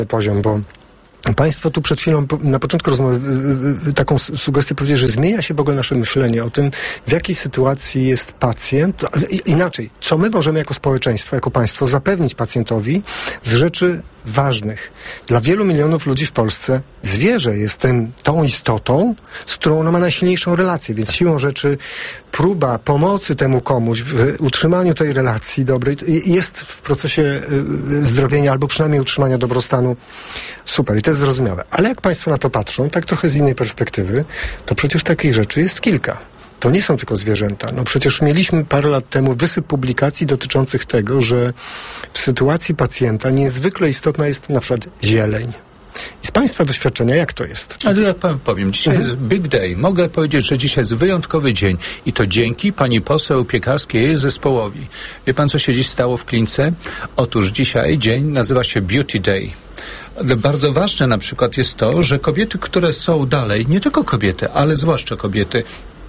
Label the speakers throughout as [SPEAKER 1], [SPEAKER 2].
[SPEAKER 1] poziom, bo Państwo tu przed chwilą, na początku rozmowy, taką sugestię powiedzieli, że zmienia się w ogóle nasze myślenie o tym, w jakiej sytuacji jest pacjent. Inaczej, co my możemy jako społeczeństwo, jako państwo zapewnić pacjentowi z rzeczy ważnych. Dla wielu milionów ludzi w Polsce zwierzę jest tą istotą, z którą ona ma najsilniejszą relację, więc siłą rzeczy próba pomocy temu komuś w utrzymaniu tej relacji dobrej jest w procesie zdrowienia albo przynajmniej utrzymania dobrostanu super i to jest zrozumiałe. Ale jak Państwo na to patrzą, tak trochę z innej perspektywy, to przecież takich rzeczy jest kilka. To nie są tylko zwierzęta. No przecież mieliśmy parę lat temu wysyp publikacji dotyczących tego, że w sytuacji pacjenta niezwykle istotna jest na przykład zieleń. I z Państwa doświadczenia, jak to jest?
[SPEAKER 2] Ale ja powiem, dzisiaj jest big day. Mogę powiedzieć, że dzisiaj jest wyjątkowy dzień i to dzięki pani poseł Piekarskiej i jej zespołowi. Wie pan, co się dziś stało w klinice? Otóż dzisiaj dzień nazywa się Beauty Day. Bardzo ważne na przykład jest to, że kobiety, które są dalej, nie tylko kobiety, ale zwłaszcza kobiety,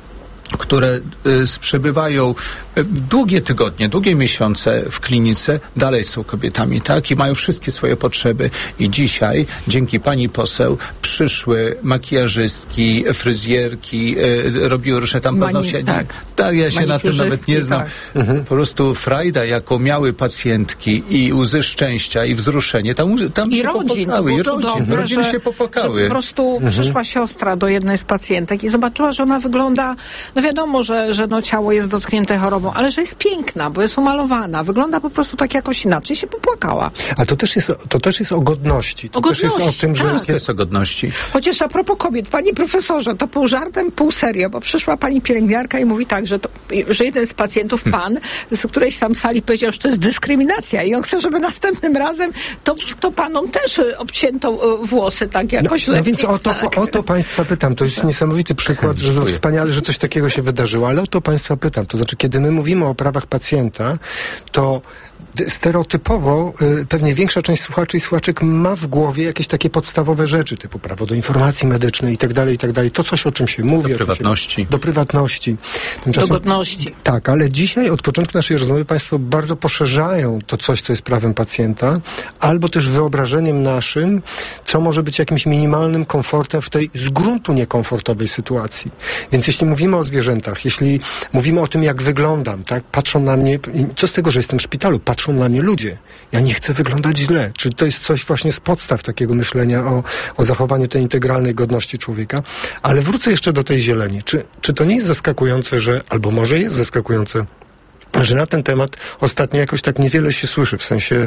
[SPEAKER 2] które przebywają długie tygodnie, długie miesiące w klinice, dalej są kobietami, tak? I mają wszystkie swoje potrzeby. I dzisiaj, dzięki pani poseł, przyszły makijażystki, fryzjerki, robiły różne tam paznokcie. Tak, ja się na tym nawet nie znam. Tak. Po prostu frajda, jaką miały pacjentki i łzy szczęścia i wzruszenie, tam
[SPEAKER 3] i
[SPEAKER 2] się
[SPEAKER 3] rodzin,
[SPEAKER 2] popłakały. I rodziny się popłakały.
[SPEAKER 3] Że po prostu przyszła siostra do jednej z pacjentek i zobaczyła, że ona wygląda, no wiadomo, że ciało jest dotknięte chorobą, ale że jest piękna, bo jest umalowana. Wygląda po prostu tak jakoś inaczej, się popłakała.
[SPEAKER 1] A to też jest o godności. To też jest o tym, że...
[SPEAKER 2] To jest o godności.
[SPEAKER 3] Chociaż a propos kobiet, panie profesorze, to pół żartem, pół serio, bo przyszła pani pielęgniarka i mówi tak, że jeden z pacjentów, pan, z którejś tam sali powiedział, że to jest dyskryminacja i on chce, żeby następnym razem to panom też obcięto włosy tak jakoś lepiej.
[SPEAKER 1] No więc o to Państwa pytam. To jest niesamowity przykład, że to wspaniale, że coś takiego się wydarzyło, ale o to Państwa pytam. To znaczy, kiedy my mówimy o prawach pacjenta, to stereotypowo pewnie większa część słuchaczy i słuchaczek ma w głowie jakieś takie podstawowe rzeczy, typu prawo do informacji medycznej i tak dalej, to coś, o czym się mówi.
[SPEAKER 2] Do prywatności.
[SPEAKER 1] Do prywatności.
[SPEAKER 3] Tymczasem, do godności.
[SPEAKER 1] Tak, ale dzisiaj od początku naszej rozmowy Państwo bardzo poszerzają to coś, co jest prawem pacjenta, albo też wyobrażeniem naszym, co może być jakimś minimalnym komfortem w tej z gruntu niekomfortowej sytuacji. Więc jeśli mówimy o zwierzętach, jeśli mówimy o tym, jak wyglądam, tak, patrzą na mnie, co z tego, że jestem w szpitalu, patrzą na mnie ludzie. Ja nie chcę wyglądać źle. Czy to jest coś właśnie z podstaw takiego myślenia o zachowaniu tej integralnej godności człowieka? Ale wrócę jeszcze do tej zieleni. Czy to nie jest zaskakujące, albo może jest zaskakujące, że na ten temat ostatnio jakoś tak niewiele się słyszy, w sensie...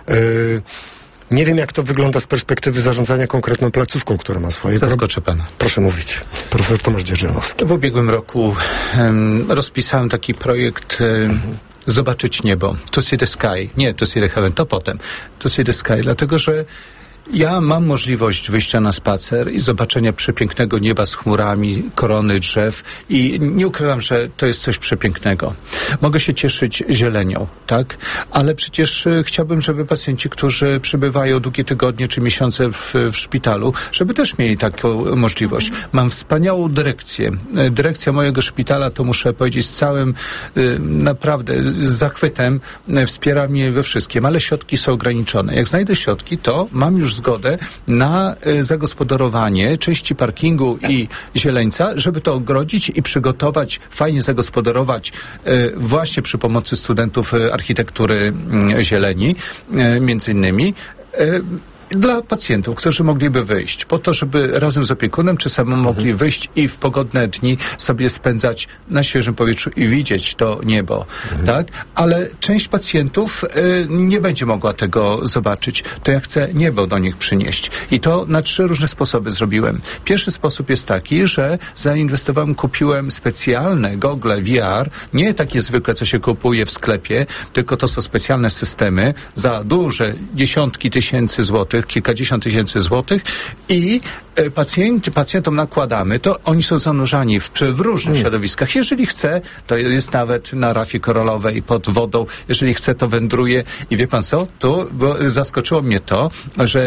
[SPEAKER 1] Nie wiem, jak to wygląda z perspektywy zarządzania konkretną placówką, która ma swoje...
[SPEAKER 2] Zaskoczę pana.
[SPEAKER 1] Proszę mówić. Profesor Tomasz Dzierżanowski.
[SPEAKER 2] W ubiegłym roku rozpisałem taki projekt Zobaczyć niebo. To see the sky. Nie, to see the heaven. To potem. To see the sky. Dlatego, że ja mam możliwość wyjścia na spacer i zobaczenia przepięknego nieba z chmurami, korony drzew i nie ukrywam, że to jest coś przepięknego. Mogę się cieszyć zielenią, tak? Ale przecież chciałbym, żeby pacjenci, którzy przebywają długie tygodnie czy miesiące w szpitalu, żeby też mieli taką możliwość. Mam wspaniałą dyrekcję. Dyrekcja mojego szpitala, to muszę powiedzieć, z całym naprawdę z zachwytem wspiera mnie we wszystkim, ale środki są ograniczone. Jak znajdę środki, to mam już zgodę na zagospodarowanie części parkingu i zieleńca, żeby to ogrodzić i przygotować, fajnie zagospodarować właśnie przy pomocy studentów architektury zieleni, między innymi, dla pacjentów, którzy mogliby wyjść, po to, żeby razem z opiekunem czy samym mogli wyjść i w pogodne dni sobie spędzać na świeżym powietrzu i widzieć to niebo, tak? Ale część pacjentów nie będzie mogła tego zobaczyć. To ja chcę niebo do nich przynieść. I to na 3 różne sposoby zrobiłem. Pierwszy sposób jest taki, że zainwestowałem, kupiłem specjalne gogle VR, nie takie zwykłe, co się kupuje w sklepie, tylko to są specjalne systemy za duże dziesiątki tysięcy złotych, kilkadziesiąt tysięcy złotych i pacjentom nakładamy, to oni są zanurzani w różnych środowiskach. Jeżeli chce, to jest nawet na rafie koralowej pod wodą. Jeżeli chce, to wędruje. I wie pan co? Bo zaskoczyło mnie to, że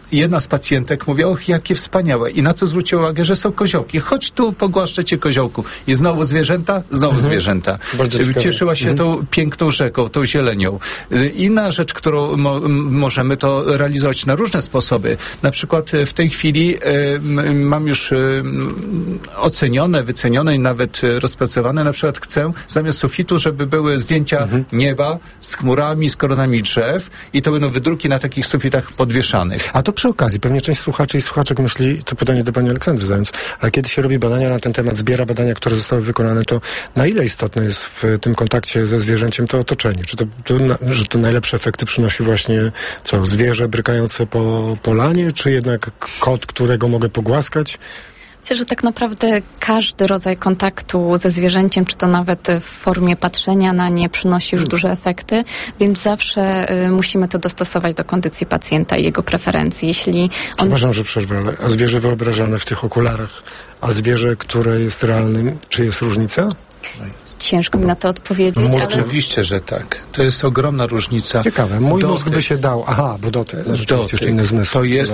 [SPEAKER 2] jedna z pacjentek mówi, och, jakie wspaniałe. I na co zwróciła uwagę, że są koziołki. Chodź tu, pogłaszczę cię koziołku. I znowu zwierzęta, zwierzęta. Cieszyła się tą piękną rzeką, tą zielenią. Inna rzecz, którą możemy to realizować na różne sposoby. Na przykład w tej chwili mam już ocenione, wycenione i nawet rozpracowane. Na przykład chcę zamiast sufitu, żeby były zdjęcia nieba z chmurami, z koronami drzew i to będą wydruki na takich sufitach podwieszanych.
[SPEAKER 1] A to przy okazji, pewnie część słuchaczy i słuchaczek myśli, to pytanie do pani Aleksandry Zając, ale kiedy się robi badania na ten temat, zbiera badania, które zostały wykonane, to na ile istotne jest w tym kontakcie ze zwierzęciem to otoczenie? Czy że to najlepsze efekty przynosi właśnie zwierzę brykające po lanie, czy jednak kot, którego mogę pogłaskać?
[SPEAKER 4] Myślę, że tak naprawdę każdy rodzaj kontaktu ze zwierzęciem, czy to nawet w formie patrzenia na nie, przynosi już duże efekty, więc zawsze musimy to dostosować do kondycji pacjenta i jego preferencji. Jeśli
[SPEAKER 1] Przepraszam, że przerwę, ale a zwierzę wyobrażane w tych okularach, a zwierzę, które jest realnym, czy jest różnica?
[SPEAKER 4] Ciężko mi na to odpowiedzieć.
[SPEAKER 2] Oczywiście, że tak. To jest ogromna różnica.
[SPEAKER 1] Ciekawe. Mój mózg by się dał. Aha, bo dotyk. Rzeczywiście jeszcze inny zmysł.
[SPEAKER 2] To jest...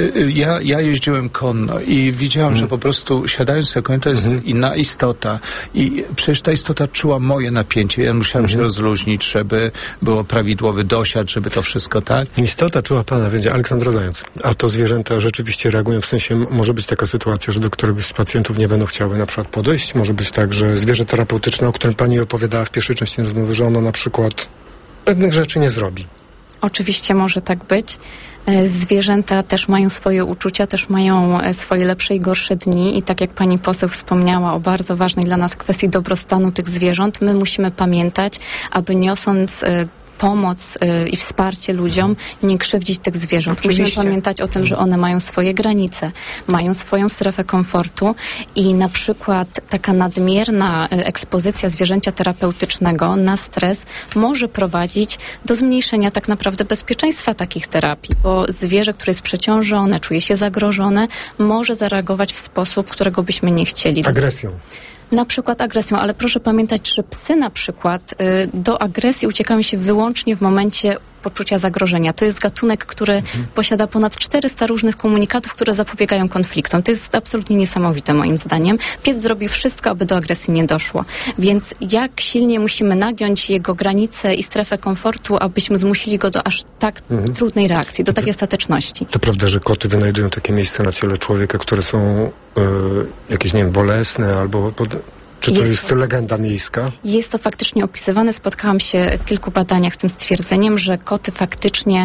[SPEAKER 2] Ja jeździłem konno i widziałam, że po prostu siadając na koń, to jest inna istota. I przecież ta istota czuła moje napięcie. Ja musiałem się rozluźnić, żeby było prawidłowy dosiad, żeby to wszystko tak.
[SPEAKER 1] Istota czuła pana, będzie Aleksandra Zając. A to zwierzęta rzeczywiście reagują, w sensie może być taka sytuacja, że do któregoś z pacjentów nie będą chciały na przykład podejść. Może być tak, że zwierzę terapeutyczne, o którym pani opowiadała w pierwszej części rozmowy, że ono na przykład pewnych rzeczy nie zrobi.
[SPEAKER 4] Oczywiście może tak być. Zwierzęta też mają swoje uczucia, też mają swoje lepsze i gorsze dni i tak jak pani poseł wspomniała o bardzo ważnej dla nas kwestii dobrostanu tych zwierząt, my musimy pamiętać, aby niosąc pomoc i wsparcie ludziom, nie krzywdzić tych zwierząt.
[SPEAKER 3] Oczywiście.
[SPEAKER 4] Musimy pamiętać o tym, że one mają swoje granice, mają swoją strefę komfortu i na przykład taka nadmierna ekspozycja zwierzęcia terapeutycznego na stres może prowadzić do zmniejszenia tak naprawdę bezpieczeństwa takich terapii, bo zwierzę, które jest przeciążone, czuje się zagrożone, może zareagować w sposób, którego byśmy nie chcieli.
[SPEAKER 1] Agresją.
[SPEAKER 4] Na przykład agresją, ale proszę pamiętać, że psy na przykład do agresji uciekają się wyłącznie w momencie poczucia zagrożenia. To jest gatunek, który posiada ponad 400 różnych komunikatów, które zapobiegają konfliktom. To jest absolutnie niesamowite moim zdaniem. Pies zrobi wszystko, aby do agresji nie doszło. Więc jak silnie musimy nagiąć jego granice i strefę komfortu, abyśmy zmusili go do aż tak trudnej reakcji, do takiej ostateczności.
[SPEAKER 1] To prawda, że koty wynajdują takie miejsca na ciele człowieka, które są jakieś, nie wiem, bolesne albo... Czy to jest legenda miejska?
[SPEAKER 4] Jest to faktycznie opisywane. Spotkałam się w kilku badaniach z tym stwierdzeniem, że koty faktycznie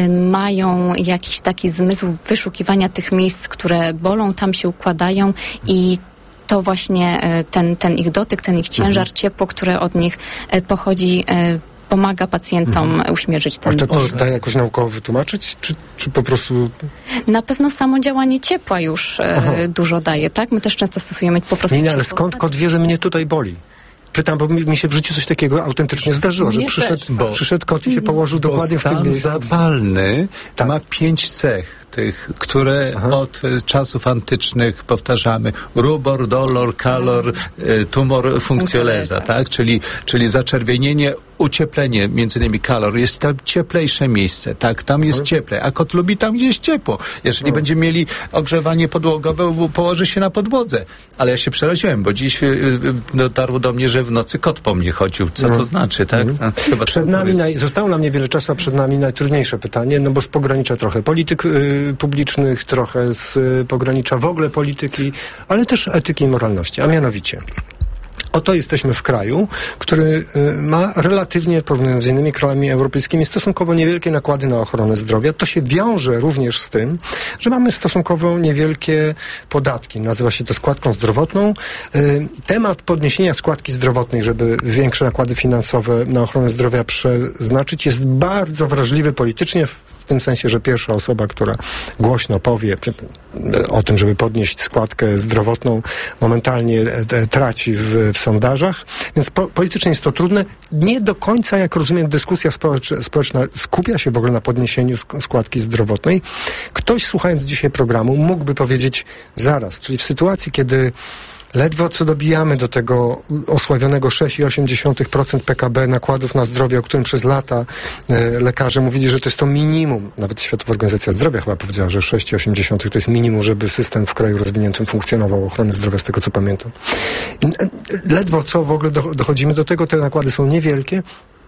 [SPEAKER 4] mają jakiś taki zmysł wyszukiwania tych miejsc, które bolą, tam się układają i to właśnie ten ich dotyk, ten ich ciężar, ciepło, które od nich pochodzi, pomaga pacjentom uśmierzyć ten ból.
[SPEAKER 1] To da jakoś naukowo wytłumaczyć? Czy po prostu...
[SPEAKER 4] Na pewno samo działanie ciepła już dużo daje, tak? My też często stosujemy po prostu...
[SPEAKER 1] Nie, ale skąd kot wie, że mnie tutaj boli? Pytam, bo mi się w życiu coś takiego autentycznie zdarzyło, że przyszedł kot i się położył dokładnie w tym miejscu.
[SPEAKER 2] Stan zapalny ma 5 cech, tych, które od czasów antycznych powtarzamy. Rubor, dolor, calor, tumor functioleza, tak? Czyli zaczerwienienie, ucieplenie, między innymi calor. Jest tam cieplejsze miejsce, tak? Tam jest cieplej, a kot lubi tam, gdzie jest ciepło. Jeżeli będziemy mieli ogrzewanie podłogowe, położy się na podłodze. Ale ja się przeraziłem, bo dziś dotarło do mnie, że w nocy kot po mnie chodził. Co to znaczy, tak? Chyba
[SPEAKER 1] zostało nam niewiele czasu, a przed nami najtrudniejsze pytanie, no bo z pogranicza trochę polityk publicznych, trochę z pogranicza w ogóle polityki, ale też etyki i moralności, a mianowicie oto jesteśmy w kraju, który ma relatywnie, porównując z innymi krajami europejskimi, stosunkowo niewielkie nakłady na ochronę zdrowia. To się wiąże również z tym, że mamy stosunkowo niewielkie podatki. Nazywa się to składką zdrowotną. Temat podniesienia składki zdrowotnej, żeby większe nakłady finansowe na ochronę zdrowia przeznaczyć, jest bardzo wrażliwy politycznie, w tym sensie, że pierwsza osoba, która głośno powie o tym, żeby podnieść składkę zdrowotną, momentalnie traci w sondażach. Więc politycznie jest to trudne. Nie do końca, jak rozumiem, dyskusja społeczna skupia się w ogóle na podniesieniu składki zdrowotnej. Ktoś, słuchając dzisiaj programu, mógłby powiedzieć zaraz, czyli w sytuacji, kiedy Ledwo co dobijamy do tego osławionego 6,8% PKB nakładów na zdrowie, o którym przez lata lekarze mówili, że to jest to minimum. Nawet Światowa Organizacja Zdrowia chyba powiedziała, że 6,8% to jest minimum, żeby system w kraju rozwiniętym funkcjonował, ochrony zdrowia, z tego co pamiętam. Ledwo co w ogóle dochodzimy do tego, te nakłady są niewielkie,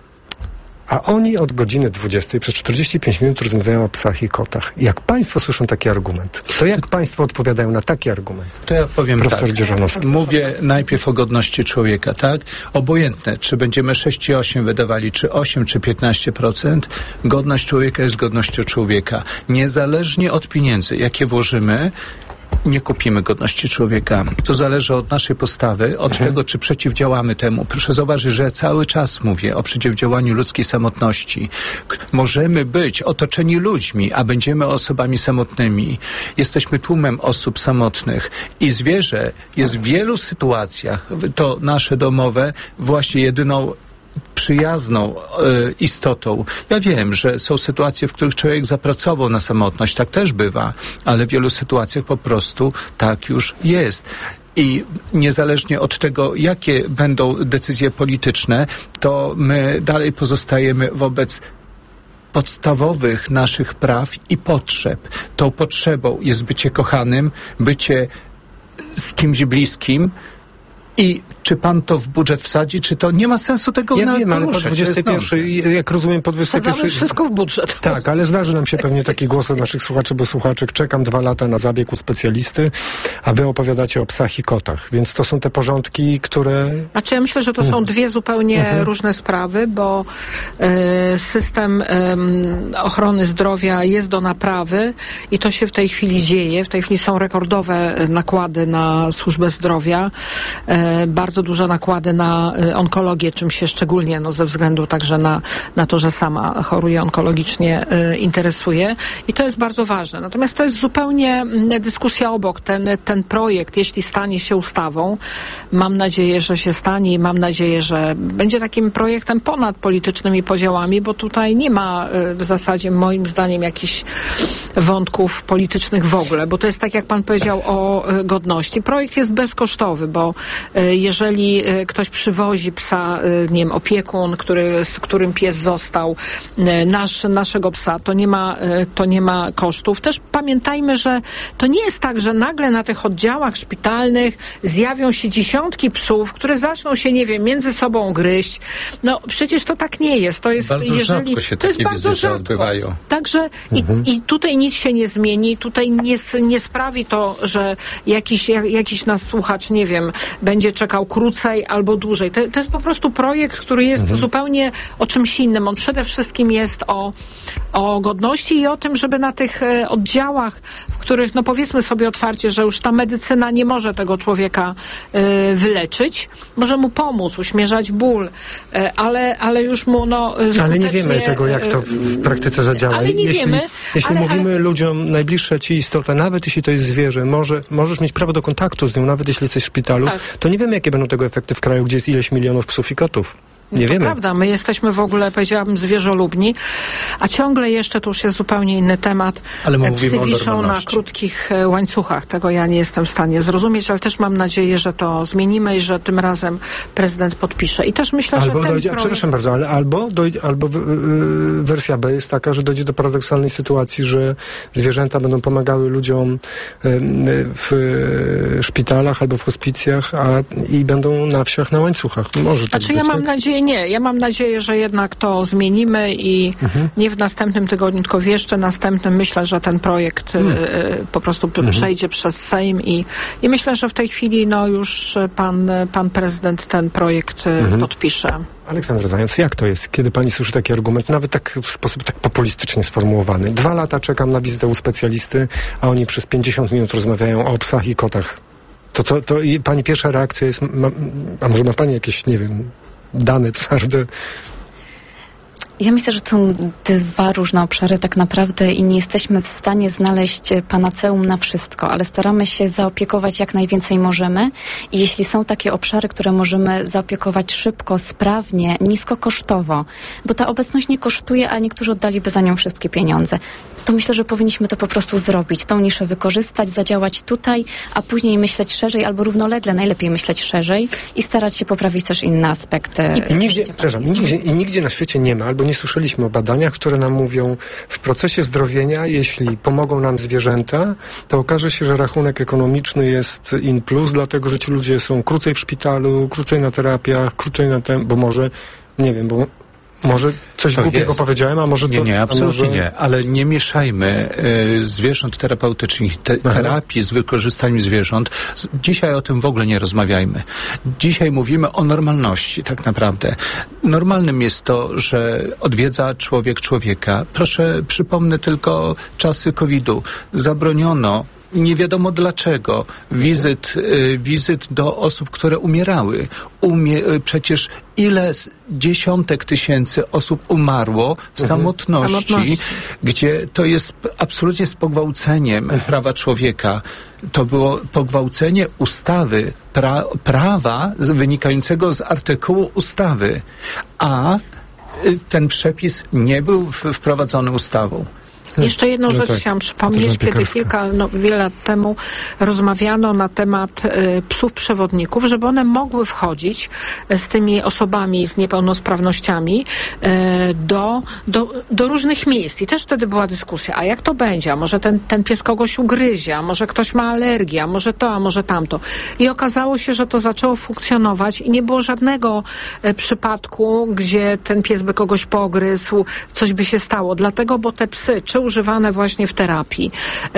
[SPEAKER 1] a oni od godziny 20 przez 45 minut rozmawiają o psach i kotach. Jak państwo słyszą taki argument, to jak państwo odpowiadają na taki argument?
[SPEAKER 2] To ja powiem
[SPEAKER 1] Profesor
[SPEAKER 2] tak.
[SPEAKER 1] Dzierżanowski.
[SPEAKER 2] Mówię najpierw o godności człowieka, tak? Obojętne, czy będziemy 6,8 wydawali, czy 8, czy 15%, godność człowieka jest godnością człowieka. Niezależnie od pieniędzy, jakie włożymy, nie kupimy godności człowieka. To zależy od naszej postawy, od tego, czy przeciwdziałamy temu. Proszę zauważyć, że cały czas mówię o przeciwdziałaniu ludzkiej samotności. Możemy być otoczeni ludźmi, a będziemy osobami samotnymi. Jesteśmy tłumem osób samotnych i zwierzę jest w wielu sytuacjach, to nasze domowe, właśnie jedyną przyjazną istotą. Ja wiem, że są sytuacje, w których człowiek zapracował na samotność, tak też bywa, ale w wielu sytuacjach po prostu tak już jest. I niezależnie od tego, jakie będą decyzje polityczne, to my dalej pozostajemy wobec podstawowych naszych praw i potrzeb. Tą potrzebą jest bycie kochanym, bycie z kimś bliskim. I czy pan to w budżet wsadzi, czy to nie ma sensu tego
[SPEAKER 1] Ja wiem, ale po
[SPEAKER 2] poruszać.
[SPEAKER 1] 21, jak rozumiem, po 21...
[SPEAKER 3] Wsadzamy wszystko w budżet.
[SPEAKER 1] Tak, ale zdarzy nam się pewnie taki głos od naszych słuchaczy, bo słuchaczek, czekam 2 lata na zabieg u specjalisty, a wy opowiadacie o psach i kotach, więc to są te porządki, które...
[SPEAKER 3] Znaczy ja myślę, że to są dwie zupełnie różne sprawy, bo system ochrony zdrowia jest do naprawy i to się w tej chwili dzieje. W tej chwili są rekordowe nakłady na służbę zdrowia, bardzo duże nakłady na onkologię, czym się szczególnie ze względu także na to, że sama choruję onkologicznie, interesuje i to jest bardzo ważne. Natomiast to jest zupełnie dyskusja obok. Ten projekt, jeśli stanie się ustawą, mam nadzieję, że się stanie i mam nadzieję, że będzie takim projektem ponad politycznymi podziałami, bo tutaj nie ma w zasadzie moim zdaniem jakichś wątków politycznych w ogóle, bo to jest tak, jak pan powiedział o godności. Projekt jest bezkosztowy, bo jeżeli ktoś przywozi psa, nie wiem, opiekun, z którym pies został, naszego psa, to nie ma kosztów. Też pamiętajmy, że to nie jest tak, że nagle na tych oddziałach szpitalnych zjawią się dziesiątki psów, które zaczną się, nie wiem, między sobą gryźć. No przecież to tak nie jest. To jest
[SPEAKER 2] bardzo rzadko się takie wizyty odbywają.
[SPEAKER 3] Także i tutaj nic się nie zmieni. Tutaj nie sprawi to, że jakiś nas słuchacz, nie wiem, będzie czekał krócej albo dłużej. To jest po prostu projekt, który jest zupełnie o czymś innym. On przede wszystkim jest o godności i o tym, żeby na tych oddziałach, w których, no powiedzmy sobie otwarcie, że już ta medycyna nie może tego człowieka wyleczyć, może mu pomóc, uśmierzać ból, ale już mu skutecznie...
[SPEAKER 1] Ale nie wiemy tego, jak to w praktyce zadziała.
[SPEAKER 3] Ale nie wiemy.
[SPEAKER 1] Jeśli mówimy ludziom, najbliższa ci istota, nawet jeśli to jest zwierzę, możesz mieć prawo do kontaktu z nią, nawet jeśli jesteś w szpitalu, to nie wiemy, jakie będą tego efekty w kraju, gdzie jest ileś milionów psów i kotów. Nie wiemy.
[SPEAKER 3] Prawda, my jesteśmy w ogóle, powiedziałabym, zwierzolubni, a ciągle jeszcze, to już jest zupełnie inny temat, psy wiszą na krótkich łańcuchach. Tego ja nie jestem w stanie zrozumieć, ale też mam nadzieję, że to zmienimy i że tym razem prezydent podpisze. I też myślę, że
[SPEAKER 1] przepraszam bardzo, ale albo wersja B jest taka, że dojdzie do paradoksalnej sytuacji, że zwierzęta będą pomagały ludziom w szpitalach albo w hospicjach i będą na wsiach na łańcuchach. Może tak być,
[SPEAKER 3] ja mam nadzieję, ja mam nadzieję, że jednak to zmienimy i nie w następnym tygodniu, tylko w jeszcze następnym. Myślę, że ten projekt po prostu przejdzie przez Sejm i myślę, że w tej chwili już pan prezydent ten projekt podpisze.
[SPEAKER 1] Aleksandra Zając, jak to jest, kiedy pani słyszy taki argument, nawet tak w sposób tak populistycznie sformułowany? 2 lata czekam na wizytę u specjalisty, a oni przez 50 minut rozmawiają o psach i kotach. To pani pierwsza reakcja jest, a może ma pani jakieś, nie wiem, dane twarde?
[SPEAKER 4] Ja myślę, że to są dwa różne obszary tak naprawdę i nie jesteśmy w stanie znaleźć panaceum na wszystko, ale staramy się zaopiekować jak najwięcej możemy i jeśli są takie obszary, które możemy zaopiekować szybko, sprawnie, niskokosztowo, bo ta obecność nie kosztuje, a niektórzy oddaliby za nią wszystkie pieniądze, to myślę, że powinniśmy to po prostu zrobić, tą niszę wykorzystać, zadziałać tutaj, a później myśleć szerzej albo równolegle, najlepiej myśleć szerzej i starać się poprawić też inne aspekty.
[SPEAKER 1] I nigdzie na świecie nie ma, albo nie słyszeliśmy o badaniach, które nam mówią, w procesie zdrowienia, jeśli pomogą nam zwierzęta, to okaże się, że rachunek ekonomiczny jest in plus, dlatego że ci ludzie są krócej w szpitalu, krócej na terapiach, krócej na bo może, nie wiem, bo może coś głupiego powiedziałem, a może to...
[SPEAKER 2] Nie, absolutnie nie, ale nie mieszajmy zwierząt terapeutycznych, terapii z wykorzystaniem zwierząt. Dzisiaj o tym w ogóle nie rozmawiajmy. Dzisiaj mówimy o normalności tak naprawdę. Normalnym jest to, że odwiedza człowiek człowieka. Proszę, przypomnę tylko czasy COVID-u. Zabroniono, nie wiadomo dlaczego, wizyt do osób, które umierały. Przecież ile dziesiątek tysięcy osób umarło w samotności, gdzie to jest absolutnie z pogwałceniem prawa człowieka. To było pogwałcenie ustawy, prawa wynikającego z artykułu ustawy, a ten przepis nie był wprowadzony ustawą.
[SPEAKER 3] Jeszcze jedną rzecz chciałam przypomnieć, kiedy wiele lat temu rozmawiano na temat psów przewodników, żeby one mogły wchodzić z tymi osobami z niepełnosprawnościami do różnych miejsc. I też wtedy była dyskusja, a jak to będzie? A może ten pies kogoś ugryzie, a może ktoś ma alergię, a może to, a może tamto. I okazało się, że to zaczęło funkcjonować i nie było żadnego przypadku, gdzie ten pies by kogoś pogryzł, coś by się stało. Dlatego, bo te psy, czy używane właśnie w terapii,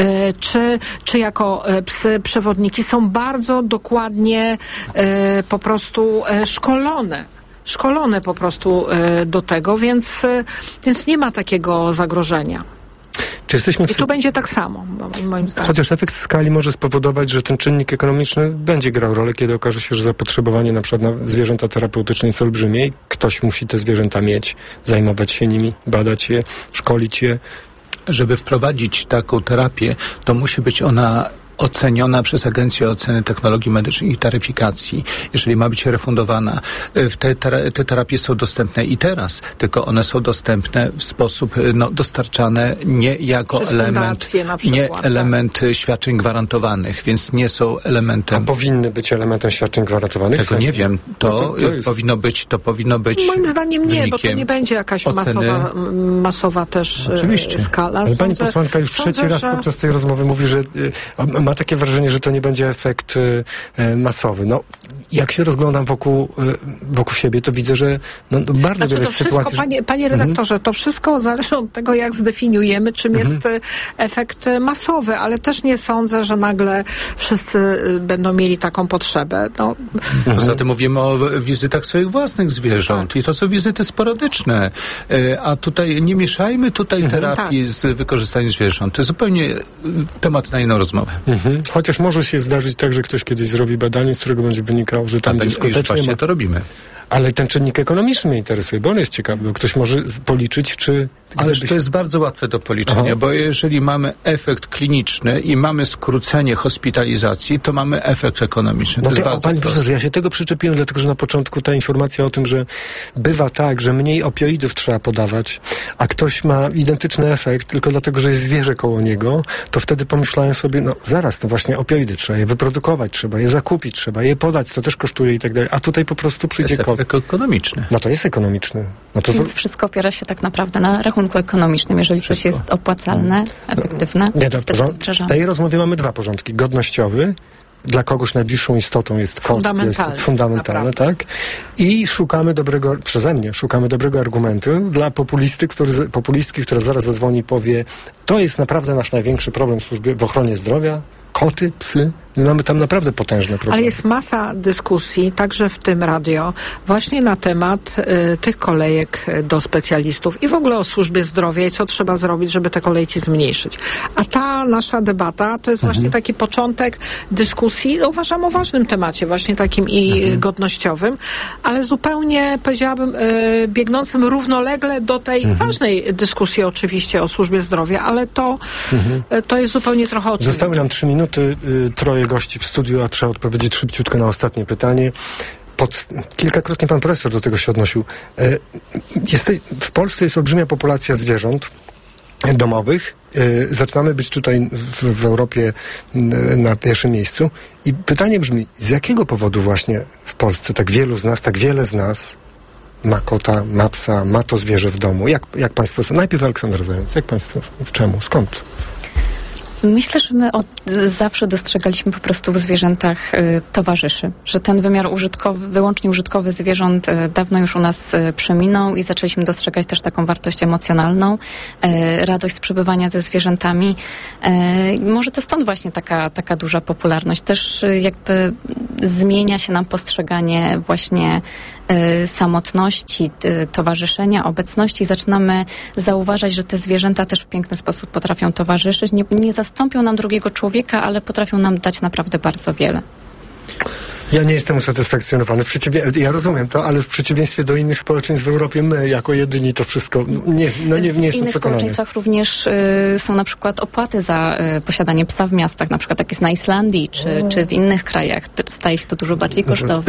[SPEAKER 3] czy jako psy przewodniki są bardzo dokładnie po prostu szkolone po prostu do tego, więc nie ma takiego zagrożenia. I tu będzie tak samo, moim zdaniem.
[SPEAKER 1] Chociaż efekt skali może spowodować, że ten czynnik ekonomiczny będzie grał rolę, kiedy okaże się, że zapotrzebowanie na przykład na zwierzęta terapeutyczne jest olbrzymie i ktoś musi te zwierzęta mieć, zajmować się nimi, badać je, szkolić je.
[SPEAKER 2] Żeby wprowadzić taką terapię, to musi być ona oceniona przez Agencję Oceny Technologii Medycznych i Taryfikacji. Jeżeli ma być refundowana, te terapie są dostępne i teraz, tylko one są dostępne w sposób dostarczane nie jako element świadczeń gwarantowanych, więc nie są elementem...
[SPEAKER 1] A powinny być elementem świadczeń gwarantowanych?
[SPEAKER 2] Tego nie wiem. To powinno być
[SPEAKER 3] moim zdaniem nie, bo to nie będzie jakaś masowa też skala.
[SPEAKER 1] Ale pani posłanka już trzeci raz podczas tej rozmowy mówi, że ma takie wrażenie, że to nie będzie efekt masowy. No, jak się rozglądam wokół siebie, to widzę, że bardzo wiele sytuacji...
[SPEAKER 3] Panie redaktorze, to wszystko zależy od tego, jak zdefiniujemy, czym jest efekt masowy, ale też nie sądzę, że nagle wszyscy będą mieli taką potrzebę.
[SPEAKER 2] Poza tym mówimy o wizytach swoich własnych zwierząt i to są wizyty sporadyczne. A tutaj nie mieszajmy terapii z wykorzystaniem zwierząt. To jest zupełnie temat na inną rozmowę.
[SPEAKER 1] Chociaż może się zdarzyć tak, że ktoś kiedyś zrobi badanie, z którego będzie wynikało, że tam gdzie skutecznie
[SPEAKER 2] to robimy.
[SPEAKER 1] Ale ten czynnik ekonomiczny mnie interesuje, bo on jest ciekawy, bo ktoś może policzyć, czy...
[SPEAKER 2] Ależ to jest bardzo łatwe do policzenia, bo jeżeli mamy efekt kliniczny i mamy skrócenie hospitalizacji, to mamy efekt ekonomiczny.
[SPEAKER 1] Panie profesorze, ja się tego przyczepiłem, dlatego że na początku ta informacja o tym, że bywa tak, że mniej opioidów trzeba podawać, a ktoś ma identyczny efekt, tylko dlatego, że jest zwierzę koło niego, to wtedy pomyślałem sobie, zaraz, to właśnie opioidy trzeba je wyprodukować, trzeba je zakupić, trzeba je podać, to też kosztuje i tak dalej, a tutaj po prostu przyjdzie
[SPEAKER 2] ekonomiczny.
[SPEAKER 1] To jest ekonomiczny.
[SPEAKER 4] Więc wszystko opiera się tak naprawdę na rachunku ekonomicznym. Jeżeli coś jest opłacalne, efektywne, wtedy to wdrażamy.
[SPEAKER 1] W tej rozmowie mamy dwa porządki. Godnościowy, dla kogoś najbliższą istotą jest koszt, jest fundamentalny, tak? I szukamy dobrego argumentu dla populistki, która zaraz zadzwoni i powie, to jest naprawdę nasz największy problem w ochronie zdrowia, koty, psy. My mamy tam naprawdę potężne problemy.
[SPEAKER 3] Ale jest masa dyskusji, także w tym radio, właśnie na temat tych kolejek do specjalistów i w ogóle o służbie zdrowia i co trzeba zrobić, żeby te kolejki zmniejszyć. A ta nasza debata to jest właśnie taki początek dyskusji, uważam, o ważnym temacie, właśnie takim i godnościowym, ale zupełnie, powiedziałabym, biegnącym równolegle do tej ważnej dyskusji oczywiście o służbie zdrowia, ale to jest zupełnie trochę oczywiste.
[SPEAKER 1] Zostały nam 3 minuty, troje gości w studiu, a trzeba odpowiedzieć szybciutko na ostatnie pytanie. Kilkakrotnie pan profesor do tego się odnosił. W Polsce jest olbrzymia populacja zwierząt domowych. Zaczynamy być tutaj w Europie na pierwszym miejscu. I pytanie brzmi, z jakiego powodu właśnie w Polsce tak wiele z nas ma kota, ma psa, ma to zwierzę w domu? Jak państwo są? Najpierw Aleksandra Zając. Jak państwo? Czemu? Skąd?
[SPEAKER 4] Myślę, że my od zawsze dostrzegaliśmy po prostu w zwierzętach towarzyszy, że ten wymiar wyłącznie użytkowy zwierząt dawno już u nas przeminął i zaczęliśmy dostrzegać też taką wartość emocjonalną, radość z przebywania ze zwierzętami. Może to stąd właśnie taka duża popularność. Też jakby zmienia się nam postrzeganie właśnie samotności, towarzyszenia, obecności. Zaczynamy zauważać, że te zwierzęta też w piękny sposób potrafią towarzyszyć. Nie zastąpią nam drugiego człowieka, ale potrafią nam dać naprawdę bardzo wiele.
[SPEAKER 1] Ja nie jestem usatysfakcjonowany. Ja rozumiem to, ale w przeciwieństwie do innych społeczeństw w Europie, my jako jedyni to wszystko nie jestem przekonany.
[SPEAKER 4] W innych społeczeństwach również są na przykład opłaty za posiadanie psa w miastach, na przykład tak jest na Islandii, czy w innych krajach. Staje się to dużo bardziej kosztowne.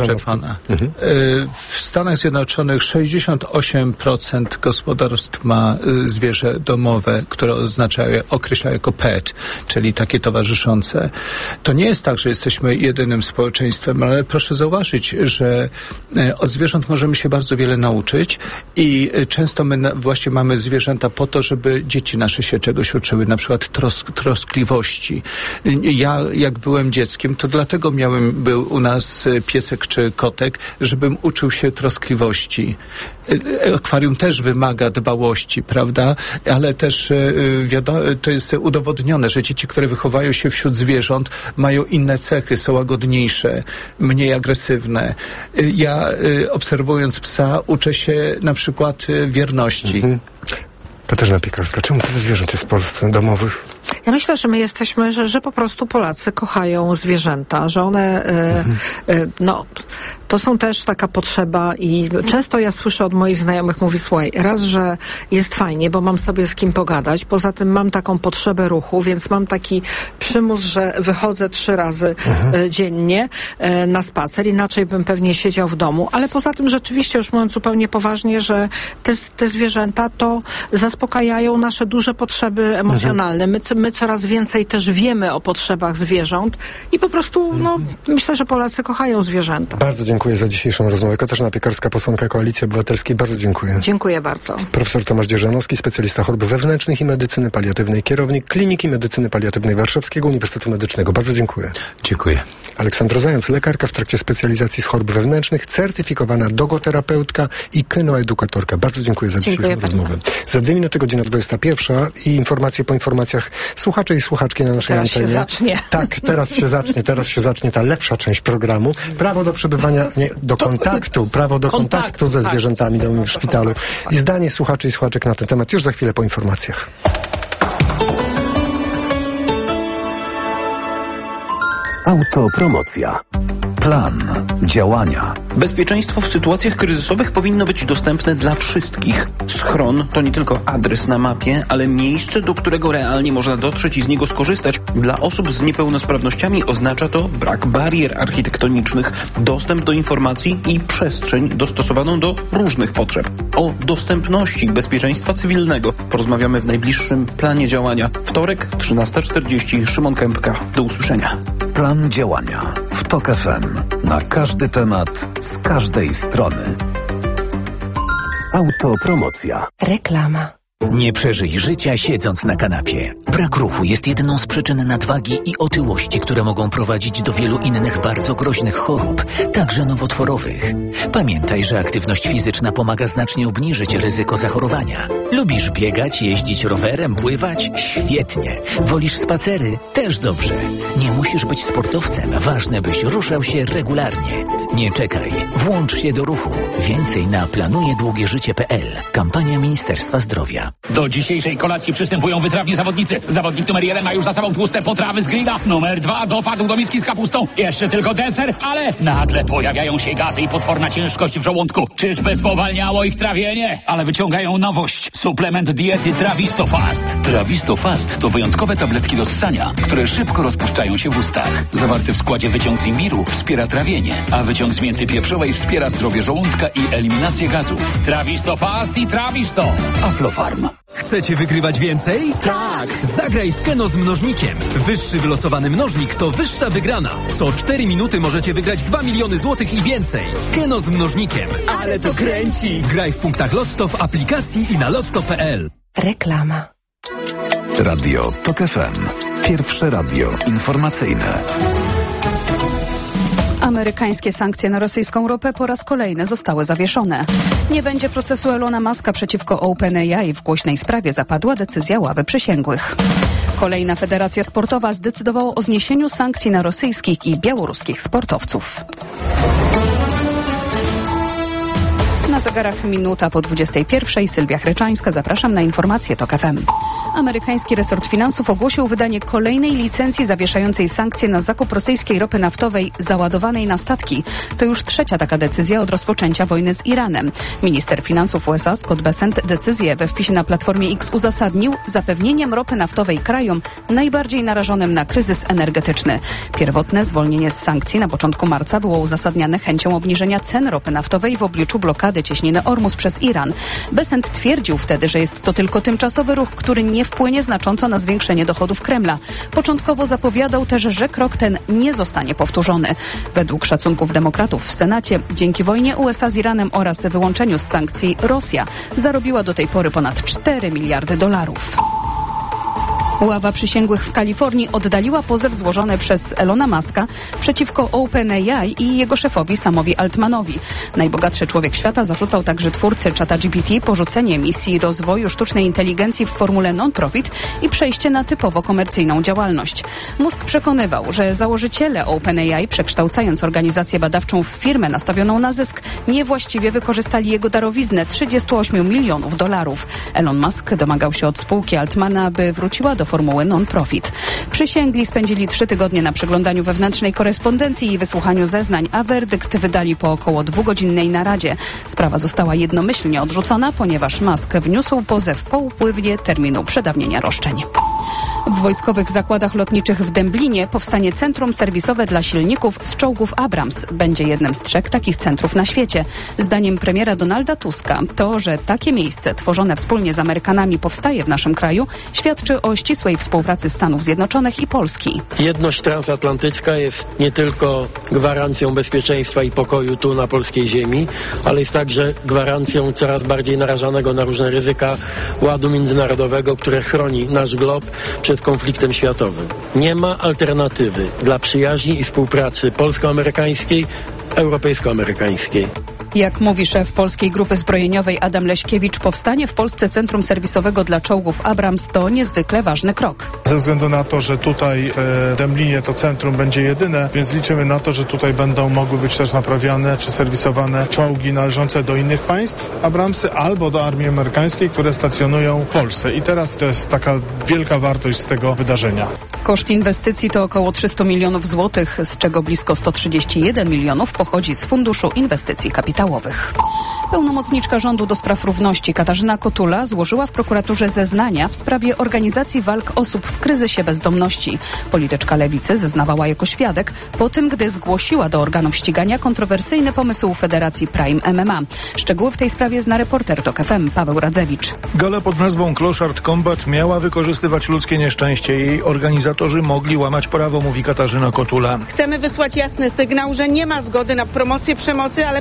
[SPEAKER 2] W Stanach Zjednoczonych 68% gospodarstw ma zwierzę domowe, które określa jako pet, czyli takie towarzyszące. To nie jest tak, że jesteśmy jedynym społeczeństwem, ale proszę zauważyć, że od zwierząt możemy się bardzo wiele nauczyć i często my właśnie mamy zwierzęta po to, żeby dzieci nasze się czegoś uczyły, na przykład troskliwości. Ja jak byłem dzieckiem, to dlatego był u nas piesek czy kotek, żebym uczył się troskliwości. Akwarium też wymaga dbałości, prawda? Ale też to jest udowodnione, że dzieci, które wychowają się wśród zwierząt, mają inne cechy, są łagodniejsze, mniej agresywne. Ja obserwując psa uczę się na przykład wierności.
[SPEAKER 1] Katarzyna Piekarska, czemu tyle zwierząt jest w Polsce domowych?
[SPEAKER 3] Ja myślę, że my jesteśmy, że po prostu Polacy kochają zwierzęta, że one, to są też taka potrzeba i często ja słyszę od moich znajomych, mówi, słuchaj, raz, że jest fajnie, bo mam sobie z kim pogadać, poza tym mam taką potrzebę ruchu, więc mam taki przymus, że wychodzę 3 razy dziennie na spacer, inaczej bym pewnie siedział w domu, ale poza tym rzeczywiście, już mówiąc zupełnie poważnie, że te zwierzęta to zaspokajają nasze duże potrzeby emocjonalne. My coraz więcej też wiemy o potrzebach zwierząt i po prostu, myślę, że Polacy kochają zwierzęta.
[SPEAKER 1] Bardzo dziękuję za dzisiejszą rozmowę. Katarzyna Piekarska, posłanka Koalicji Obywatelskiej. Bardzo dziękuję.
[SPEAKER 3] Dziękuję bardzo.
[SPEAKER 1] Profesor Tomasz Dzierżanowski, specjalista chorób wewnętrznych i medycyny paliatywnej, kierownik Kliniki Medycyny Paliatywnej Warszawskiego Uniwersytetu Medycznego. Bardzo dziękuję.
[SPEAKER 2] Dziękuję.
[SPEAKER 1] Aleksandra Zając, lekarka w trakcie specjalizacji z chorób wewnętrznych, certyfikowana dogoterapeutka i kynoedukatorka. Bardzo dziękuję za dzisiejszą rozmowę. Za 2 minuty, godzina 21 i informacje po informacjach słuchacze i słuchaczki na naszej antenie.
[SPEAKER 3] Się zacznie.
[SPEAKER 1] Tak, teraz się zacznie ta lepsza część programu. Prawo do przebywania, prawo do kontaktu ze zwierzętami w szpitalu. I zdanie słuchaczy i słuchaczek na ten temat już za chwilę po informacjach.
[SPEAKER 5] Autopromocja. Plan działania.
[SPEAKER 6] Bezpieczeństwo w sytuacjach kryzysowych powinno być dostępne dla wszystkich. Schron to nie tylko adres na mapie, ale miejsce, do którego realnie można dotrzeć i z niego skorzystać. Dla osób z niepełnosprawnościami oznacza to brak barier architektonicznych, dostęp do informacji i przestrzeń dostosowaną do różnych potrzeb. O dostępności bezpieczeństwa cywilnego porozmawiamy w najbliższym planie działania. Wtorek, 13:40. Szymon Kępka. Do usłyszenia.
[SPEAKER 5] Plan działania w TOK FM. Na każdy temat, z każdej strony. Autopromocja.
[SPEAKER 7] Reklama. Nie przeżyj życia siedząc na kanapie. Brak ruchu jest jedną z przyczyn nadwagi i otyłości, które mogą prowadzić do wielu innych bardzo groźnych chorób, także nowotworowych. Pamiętaj, że aktywność fizyczna pomaga znacznie obniżyć ryzyko zachorowania. Lubisz biegać, jeździć rowerem, pływać? Świetnie. Wolisz spacery? Też dobrze. Nie musisz być sportowcem. Ważne, byś ruszał się regularnie. Nie czekaj. Włącz się do ruchu. Więcej na planujedługieżycie.pl. Kampania Ministerstwa Zdrowia.
[SPEAKER 8] Do dzisiejszej kolacji przystępują wytrawni zawodnicy. Zawodnik numer 1 ma już za sobą tłuste potrawy z grilla. Numer 2 dopadł do miski z kapustą. Jeszcze tylko deser, ale nagle pojawiają się gazy i potworna ciężkość w żołądku. Czyżby spowalniało ich trawienie? Ale wyciągają nowość. Suplement diety Trawisto Fast. Trawisto Fast to wyjątkowe tabletki do ssania, które szybko rozpuszczają się w ustach. Zawarty w składzie wyciąg z imbiru wspiera trawienie, a wyciąg z mięty pieprzowej wspiera zdrowie żołądka i eliminację gazów. Trawisto Fast i Trawisto. Aflofarm.
[SPEAKER 9] Chcecie wygrywać więcej? Tak! Zagraj w Keno z mnożnikiem. Wyższy wylosowany mnożnik to wyższa wygrana. Co 4 minuty możecie wygrać 2 miliony złotych i więcej. Keno z mnożnikiem. Ale to kręci! Graj w punktach Lotto w aplikacji i na lotto.pl.
[SPEAKER 10] Reklama.
[SPEAKER 5] Radio TOK FM. Pierwsze radio informacyjne.
[SPEAKER 11] Amerykańskie sankcje na rosyjską ropę po raz kolejny zostały zawieszone. Nie będzie procesu Elona Muska przeciwko OpenAI. W głośnej sprawie zapadła decyzja ławy przysięgłych. Kolejna federacja sportowa zdecydowała o zniesieniu sankcji na rosyjskich i białoruskich sportowców. Na zegarach minuta po 21. Sylwia Chryczańska. Zapraszam na informacje TOK FM. Amerykański resort finansów ogłosił wydanie kolejnej licencji zawieszającej sankcje na zakup rosyjskiej ropy naftowej załadowanej na statki. To już trzecia taka decyzja od rozpoczęcia wojny z Iranem. Minister finansów USA Scott Bessent decyzję we wpisie na Platformie X uzasadnił zapewnieniem ropy naftowej krajom najbardziej narażonym na kryzys energetyczny. Pierwotne zwolnienie z sankcji na początku marca było uzasadniane chęcią obniżenia cen ropy naftowej w obliczu blokady cieśniny Ormus przez Iran. Bessent twierdził wtedy, że jest to tylko tymczasowy ruch, który nie wpłynie znacząco na zwiększenie dochodów Kremla. Początkowo zapowiadał też, że krok ten nie zostanie powtórzony. Według szacunków demokratów w Senacie, dzięki wojnie USA z Iranem oraz wyłączeniu z sankcji Rosja zarobiła do tej pory ponad 4 miliardy dolarów. Ława przysięgłych w Kalifornii oddaliła pozew złożony przez Elona Muska przeciwko OpenAI i jego szefowi Samowi Altmanowi. Najbogatszy człowiek świata zarzucał także twórcy ChatGPT porzucenie misji rozwoju sztucznej inteligencji w formule non-profit i przejście na typowo komercyjną działalność. Musk przekonywał, że założyciele OpenAI, przekształcając organizację badawczą w firmę nastawioną na zysk, niewłaściwie wykorzystali jego darowiznę 38 milionów dolarów. Elon Musk domagał się od spółki Altmana, by wróciła do formuły non-profit. Przysięgli spędzili 3 tygodnie na przeglądaniu wewnętrznej korespondencji i wysłuchaniu zeznań, a werdykt wydali po około 2-godzinnej naradzie. Sprawa została jednomyślnie odrzucona, ponieważ Musk wniósł pozew po upływie terminu przedawnienia roszczeń. W wojskowych zakładach lotniczych w Dęblinie powstanie centrum serwisowe dla silników z czołgów Abrams. Będzie jednym z 3 takich centrów na świecie. Zdaniem premiera Donalda Tuska to, że takie miejsce tworzone wspólnie z Amerykanami powstaje w naszym kraju, świadczy o ścisłej współpracy Stanów Zjednoczonych i Polski.
[SPEAKER 12] Jedność transatlantycka jest nie tylko gwarancją bezpieczeństwa i pokoju tu na polskiej ziemi, ale jest także gwarancją coraz bardziej narażanego na różne ryzyka ładu międzynarodowego, które chroni nasz glob przed konfliktem światowym. Nie ma alternatywy dla przyjaźni i współpracy polsko-amerykańskiej, europejsko-amerykańskiej.
[SPEAKER 11] Jak mówi szef Polskiej Grupy Zbrojeniowej Adam Leśkiewicz, powstanie w Polsce centrum serwisowego dla czołgów Abrams to niezwykle ważny krok.
[SPEAKER 13] Ze względu na to, że tutaj w Dęblinie to centrum będzie jedyne, więc liczymy na to, że tutaj będą mogły być też naprawiane czy serwisowane czołgi należące do innych państw Abramsy albo do armii amerykańskiej, które stacjonują w Polsce. I teraz to jest taka wielka wartość z tego wydarzenia.
[SPEAKER 11] Koszt inwestycji to około 300 milionów złotych, z czego blisko 131 milionów pochodzi z Funduszu Inwestycji Kapitałowych. Pełnomocniczka rządu do spraw równości Katarzyna Kotula złożyła w prokuraturze zeznania w sprawie organizacji walk osób w kryzysie bezdomności. Polityczka Lewicy zeznawała jako świadek po tym, gdy zgłosiła do organów ścigania kontrowersyjny pomysł Federacji Prime MMA. Szczegóły w tej sprawie zna reporter TOK FM Paweł Radzewicz.
[SPEAKER 14] Gala pod nazwą Clochard Combat miała wykorzystywać ludzkie nieszczęście. Jej organizatorzy mogli łamać prawo, mówi Katarzyna Kotula.
[SPEAKER 15] Chcemy wysłać jasny sygnał, że nie ma zgody na promocję przemocy, ale przede wszystkim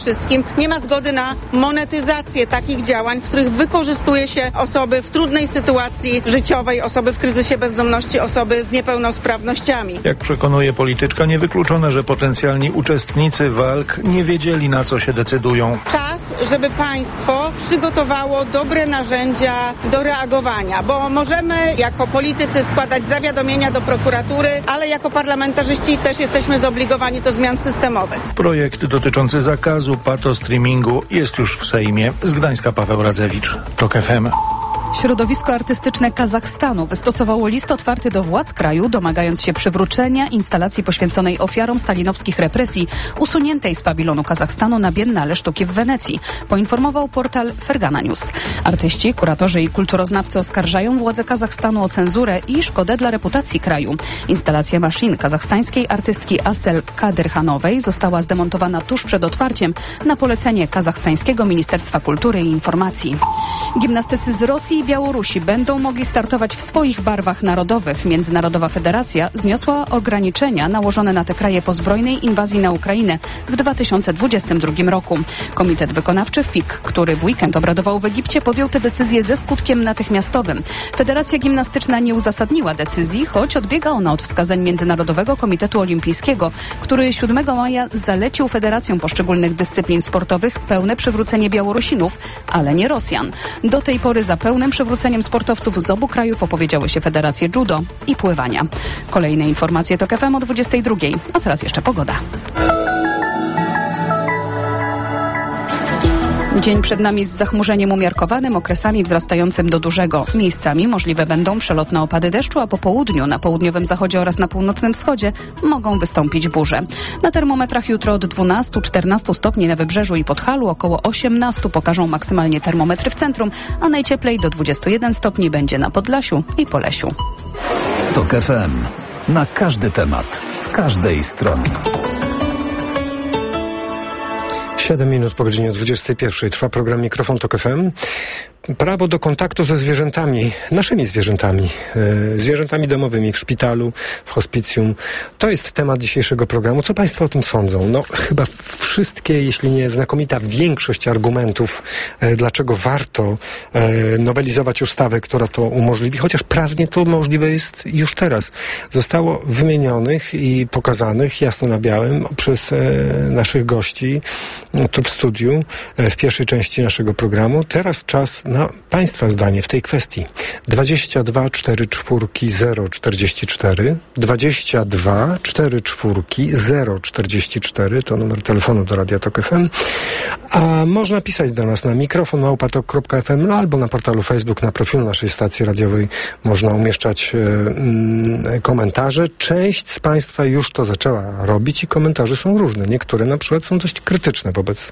[SPEAKER 10] wszystkim nie ma zgody na monetyzację takich działań, w których wykorzystuje się osoby w trudnej sytuacji życiowej, osoby w kryzysie bezdomności, osoby z niepełnosprawnościami.
[SPEAKER 14] Jak przekonuje polityczka, niewykluczone, że potencjalni uczestnicy walk nie wiedzieli, na co się decydują.
[SPEAKER 10] Czas, żeby państwo przygotowało dobre narzędzia do reagowania, bo możemy jako politycy składać zawiadomienia do prokuratury, ale jako parlamentarzyści też jesteśmy zobligowani do zmian systemowych.
[SPEAKER 14] Projekt dotyczący zakazu patostreamingu jest już w Sejmie. Z Gdańska Paweł Radzewicz, TOK FM.
[SPEAKER 11] Środowisko artystyczne Kazachstanu wystosowało list otwarty do władz kraju, domagając się przywrócenia instalacji poświęconej ofiarom stalinowskich represji, usuniętej z pawilonu Kazachstanu na Biennale Sztuki w Wenecji, poinformował portal Fergana News. Artyści, kuratorzy i kulturoznawcy oskarżają władze Kazachstanu o cenzurę i szkodę dla reputacji kraju. Instalacja maszyn kazachstańskiej artystki Asel Kadyrhanowej została zdemontowana tuż przed otwarciem na polecenie kazachstańskiego Ministerstwa Kultury i Informacji. Gimnastycy z Rosji i Białorusi będą mogli startować w swoich barwach narodowych. Międzynarodowa Federacja zniosła ograniczenia nałożone na te kraje po zbrojnej inwazji na Ukrainę w 2022 roku. Komitet Wykonawczy FIG, który w weekend obradował w Egipcie, podjął tę decyzję ze skutkiem natychmiastowym. Federacja Gimnastyczna nie uzasadniła decyzji, choć odbiega ona od wskazań Międzynarodowego Komitetu Olimpijskiego, który 7 maja zalecił federacjom poszczególnych dyscyplin sportowych pełne przywrócenie Białorusinów, ale nie Rosjan. Do tej pory za pełnym przywróceniem sportowców z obu krajów opowiedziały się federacje judo i pływania. Kolejne informacje to KFM o 22. A teraz jeszcze pogoda. Dzień przed nami z zachmurzeniem umiarkowanym, okresami wzrastającym do dużego. Miejscami możliwe będą przelotne opady deszczu, a po południu na południowym zachodzie oraz na północnym wschodzie mogą wystąpić burze. Na termometrach jutro od 12-14 stopni na Wybrzeżu i Podhalu, około 18 pokażą maksymalnie termometry w centrum, a najcieplej do 21 stopni będzie na Podlasiu i Polesiu.
[SPEAKER 5] TOK FM. Na każdy temat, z każdej strony.
[SPEAKER 1] 7 minut po godzinie 21. Trwa program Mikrofon TOK FM. Prawo do kontaktu ze zwierzętami, naszymi zwierzętami, zwierzętami domowymi w szpitalu, w hospicjum. To jest temat dzisiejszego programu. Co Państwo o tym sądzą? No chyba wszystkie, jeśli nie znakomita większość argumentów, dlaczego warto nowelizować ustawę, która to umożliwi, chociaż prawnie to możliwe jest już teraz. Zostało wymienionych i pokazanych jasno na białym przez naszych gości tu w studiu, w pierwszej części naszego programu. Teraz czas na Państwa zdanie w tej kwestii. 22 44 044 22 44 044 to numer telefonu do Radia TOK FM. A można pisać do nas na mikrofon@tok.fm, no albo na portalu Facebook, na profilu naszej stacji radiowej można umieszczać komentarze. Część z Państwa już to zaczęła robić i komentarze są różne. Niektóre na przykład są dość krytyczne wobec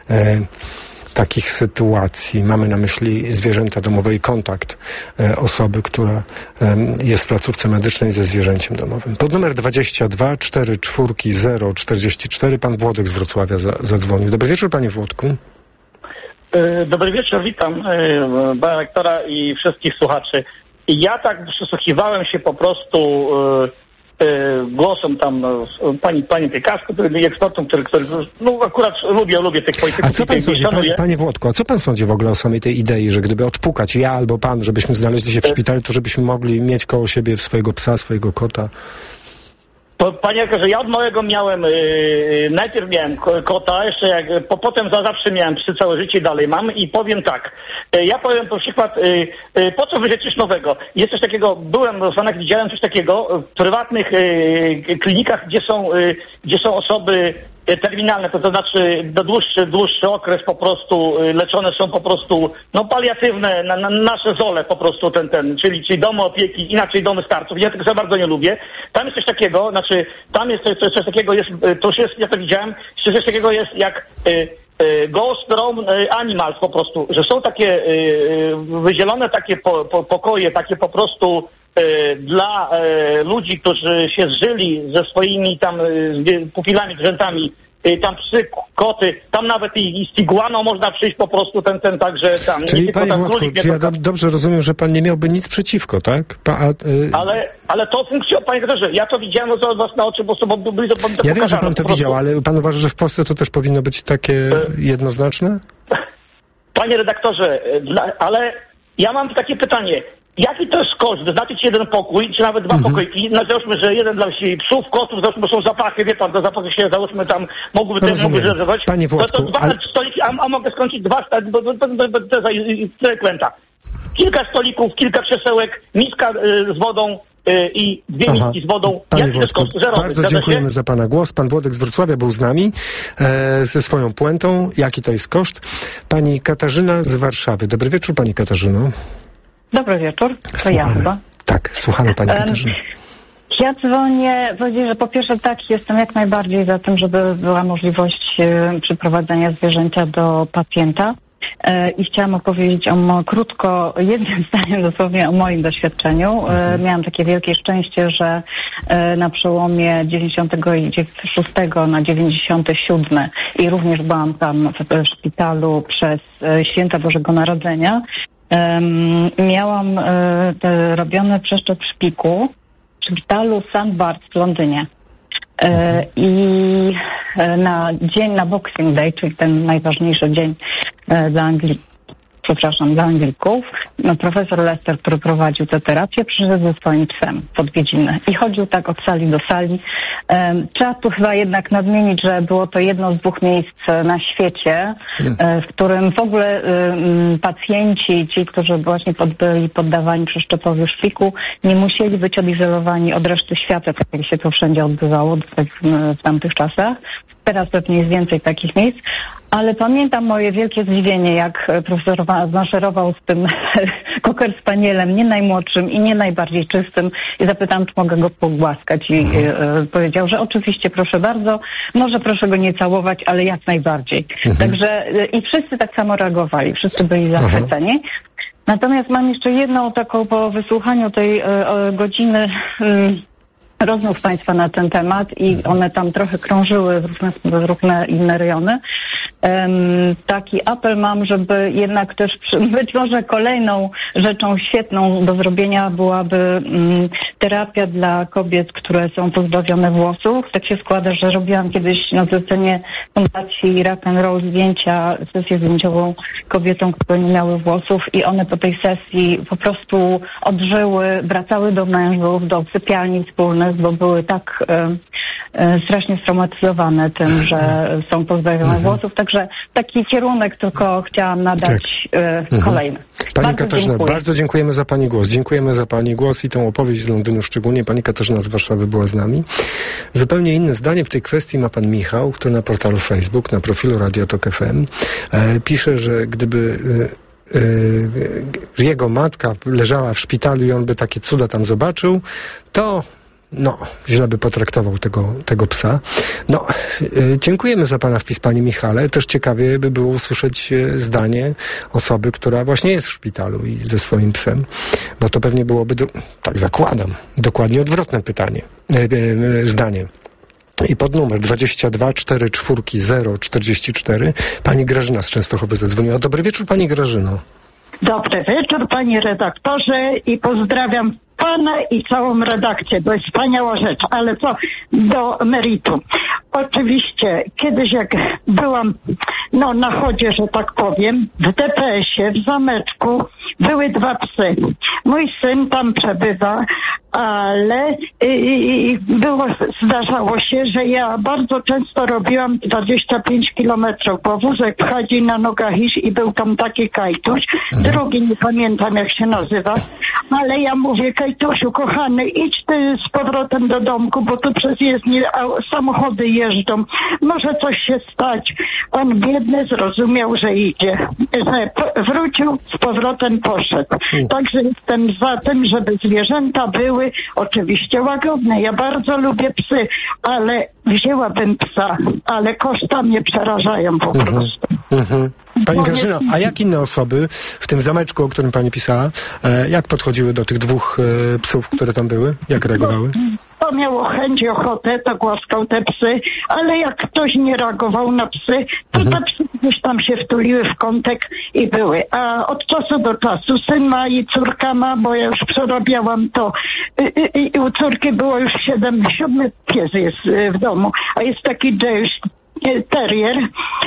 [SPEAKER 1] takich sytuacji. Mamy na myśli zwierzęta domowe i kontakt osoby, która jest w placówce medycznej ze zwierzęciem domowym. Pod numer 22 44 044 pan Włodek z Wrocławia zadzwonił. Dobry wieczór, panie Włodku.
[SPEAKER 15] Dobry wieczór, witam pana rektora i wszystkich słuchaczy. Ja tak przysłuchiwałem się po prostu głosem tam pani Piekarsko, ekspertom, który no akurat lubię tych polityków.
[SPEAKER 1] A co pan sądzi, panie Włodku, a co pan sądzi w ogóle o samej tej idei, że gdyby odpukać ja albo pan, żebyśmy znaleźli się w szpitalu, to żebyśmy mogli mieć koło siebie swojego psa, swojego kota?
[SPEAKER 15] Panie rektorze, ja od małego miałem, najpierw miałem kota, jeszcze potem zawsze miałem psy, całe życie dalej mam i powiem tak, ja powiem na przykład, po co wyrzec coś nowego? Jest coś takiego, byłem w Stanach, widziałem coś takiego w prywatnych klinikach, gdzie są osoby terminalne, to znaczy do dłuższy okres po prostu leczone są po prostu, no paliatywne, nasze zole po prostu czyli domy opieki, inaczej domy starców. Ja tego za bardzo nie lubię. Tam jest coś takiego, znaczy tam jest coś takiego, to już jest, ja to widziałem, coś takiego jest jak Ghost Room Animals po prostu, że są takie wydzielone takie pokoje, takie po prostu dla ludzi, którzy się zżyli ze swoimi tam pupilami, zwierzętami tam psy, koty, tam nawet i z iguaną można przyjść po prostu także tam.
[SPEAKER 1] Czyli panie Władku, czy ja dobrze rozumiem, że pan nie miałby nic przeciwko, tak?
[SPEAKER 15] Ale to funkcjonuje, panie doktorze, ja to widziałem od was na oczy, bo byli to
[SPEAKER 1] ja wiem, że pan to widział, ale pan uważa, że w Polsce to też powinno być takie jednoznaczne?
[SPEAKER 15] Panie redaktorze, ale ja mam takie pytanie. Jaki to jest koszt? Wyznaczyć jeden pokój, czy nawet dwa pokojki? Załóżmy, że jeden dla psów, kotów, załóżmy, bo są zapachy, wie pan, te zapachy się, załóżmy, tam mogłyby rezerwować.
[SPEAKER 1] Panie Władku,
[SPEAKER 15] to dwa stoliki, a mogę skończyć klęta. Kilka stolików, kilka krzesełek, miska z wodą i dwie miski z wodą.
[SPEAKER 1] Panie Włodku, bardzo dziękujemy za pana głos. Pan Włodek z Wrocławia był z nami ze swoją puentą. Jaki to jest koszt? Pani Katarzyna z Warszawy. Dobry wieczór, pani Katarzyno.
[SPEAKER 16] Dobry wieczór, to
[SPEAKER 1] słuchamy.
[SPEAKER 16] Ja chyba.
[SPEAKER 1] Tak, słuchamy pani Katarzyny.
[SPEAKER 16] Ja dzwonię powiedzieć, że po pierwsze tak, jestem jak najbardziej za tym, żeby była możliwość przyprowadzenia zwierzęcia do pacjenta. I chciałam opowiedzieć krótko, jednym zdaniem dosłownie o moim doświadczeniu. Miałam takie wielkie szczęście, że na przełomie 96 na 97 i również byłam tam w szpitalu przez Święta Bożego Narodzenia. Miałam robiony przeszczep szpiku w szpitalu St. Barts w Londynie. I na Boxing Day, czyli ten najważniejszy dzień dla Anglików, profesor Lester, który prowadził tę terapię, przyszedł ze swoim psem w odwiedziny i chodził tak od sali do sali. Trzeba tu chyba jednak nadmienić, że było to jedno z 2 miejsc na świecie, w którym w ogóle pacjenci, ci, którzy właśnie byli poddawani przeszczepowi szpiku, nie musieli być odizolowani od reszty świata, tak jak się to wszędzie odbywało w tamtych czasach. Teraz pewnie jest więcej takich miejsc, ale pamiętam moje wielkie zdziwienie, jak profesor maszerował z tym cocker spanielem, nie najmłodszym i nie najbardziej czystym, i zapytałam, czy mogę go pogłaskać, i powiedział, że oczywiście, proszę bardzo, może proszę go nie całować, ale jak najbardziej. Także i wszyscy tak samo reagowali, wszyscy byli zachwyceni. Natomiast mam jeszcze jedną taką, po wysłuchaniu tej godziny rozmów państwa na ten temat, i one tam trochę krążyły w różne inne rejony. Taki apel mam, żeby jednak też być może kolejną rzeczą świetną do zrobienia byłaby terapia dla kobiet, które są pozbawione włosów. Tak się składa, że robiłam kiedyś na zlecenie Fundacji Rock and Roll sesję zdjęciową kobietom, które nie miały włosów, i one po tej sesji po prostu odżyły, wracały do mężów, do sypialni wspólnych, bo były tak strasznie straumatyzowane tym, że są pozbawione włosów. Także taki kierunek tylko chciałam nadać kolejny.
[SPEAKER 1] Pani Katarzyna, bardzo dziękujemy za pani głos. Dziękujemy za pani głos i tą opowieść z Londynu szczególnie. Pani Katarzyna z Warszawy była z nami. Zupełnie inne zdanie w tej kwestii ma pan Michał, który na portalu Facebook, na profilu Radia Tok FM pisze, że gdyby jego matka leżała w szpitalu i on by takie cuda tam zobaczył, to źle by potraktował tego psa. Dziękujemy za pana wpis, panie Michale. Też ciekawie by było usłyszeć zdanie osoby, która właśnie jest w szpitalu i ze swoim psem, bo to pewnie byłoby, tak zakładam, dokładnie odwrotne zdanie. I pod numer 22 44 044 pani Grażyna z Częstochowy zadzwoniła. Dobry wieczór, pani Grażyno.
[SPEAKER 17] Dobry wieczór, panie redaktorze, i pozdrawiam pana i całą redakcję. To jest wspaniała rzecz, ale co do meritum. Oczywiście, kiedyś jak byłam na chodzie, że tak powiem, w DPS-ie, w zameczku, były 2 psy. Mój syn tam przebywa, ale zdarzało się, że ja bardzo często robiłam 25 kilometrów, bo wózek wchodzi na nogach i był tam taki Kajtuś, drugi nie pamiętam jak się nazywa, ale ja mówię, Kajtusiu kochany, idź ty z powrotem do domku, bo tu przez jezdnie samochody jeżdżą, może coś się stać. On biedny zrozumiał, że idzie, że wrócił, z powrotem poszedł. Także jestem za tym, żeby zwierzęta były oczywiście łagodne. Ja bardzo lubię psy, ale wzięłabym psa, ale koszta mnie przerażają po prostu.
[SPEAKER 1] Pani Grażyno, a jak inne osoby w tym zameczku, o którym pani pisała, jak podchodziły do tych 2 psów, które tam były? Jak reagowały?
[SPEAKER 17] kto miał chęć i ochotę, to głaskał te psy, ale jak ktoś nie reagował na psy, to te psy gdzieś tam się wtuliły w kątek i były. A od czasu do czasu syn ma i córka ma, bo ja już przerabiałam to. I u córki było już 7 pies jest w domu, a jest taki terrier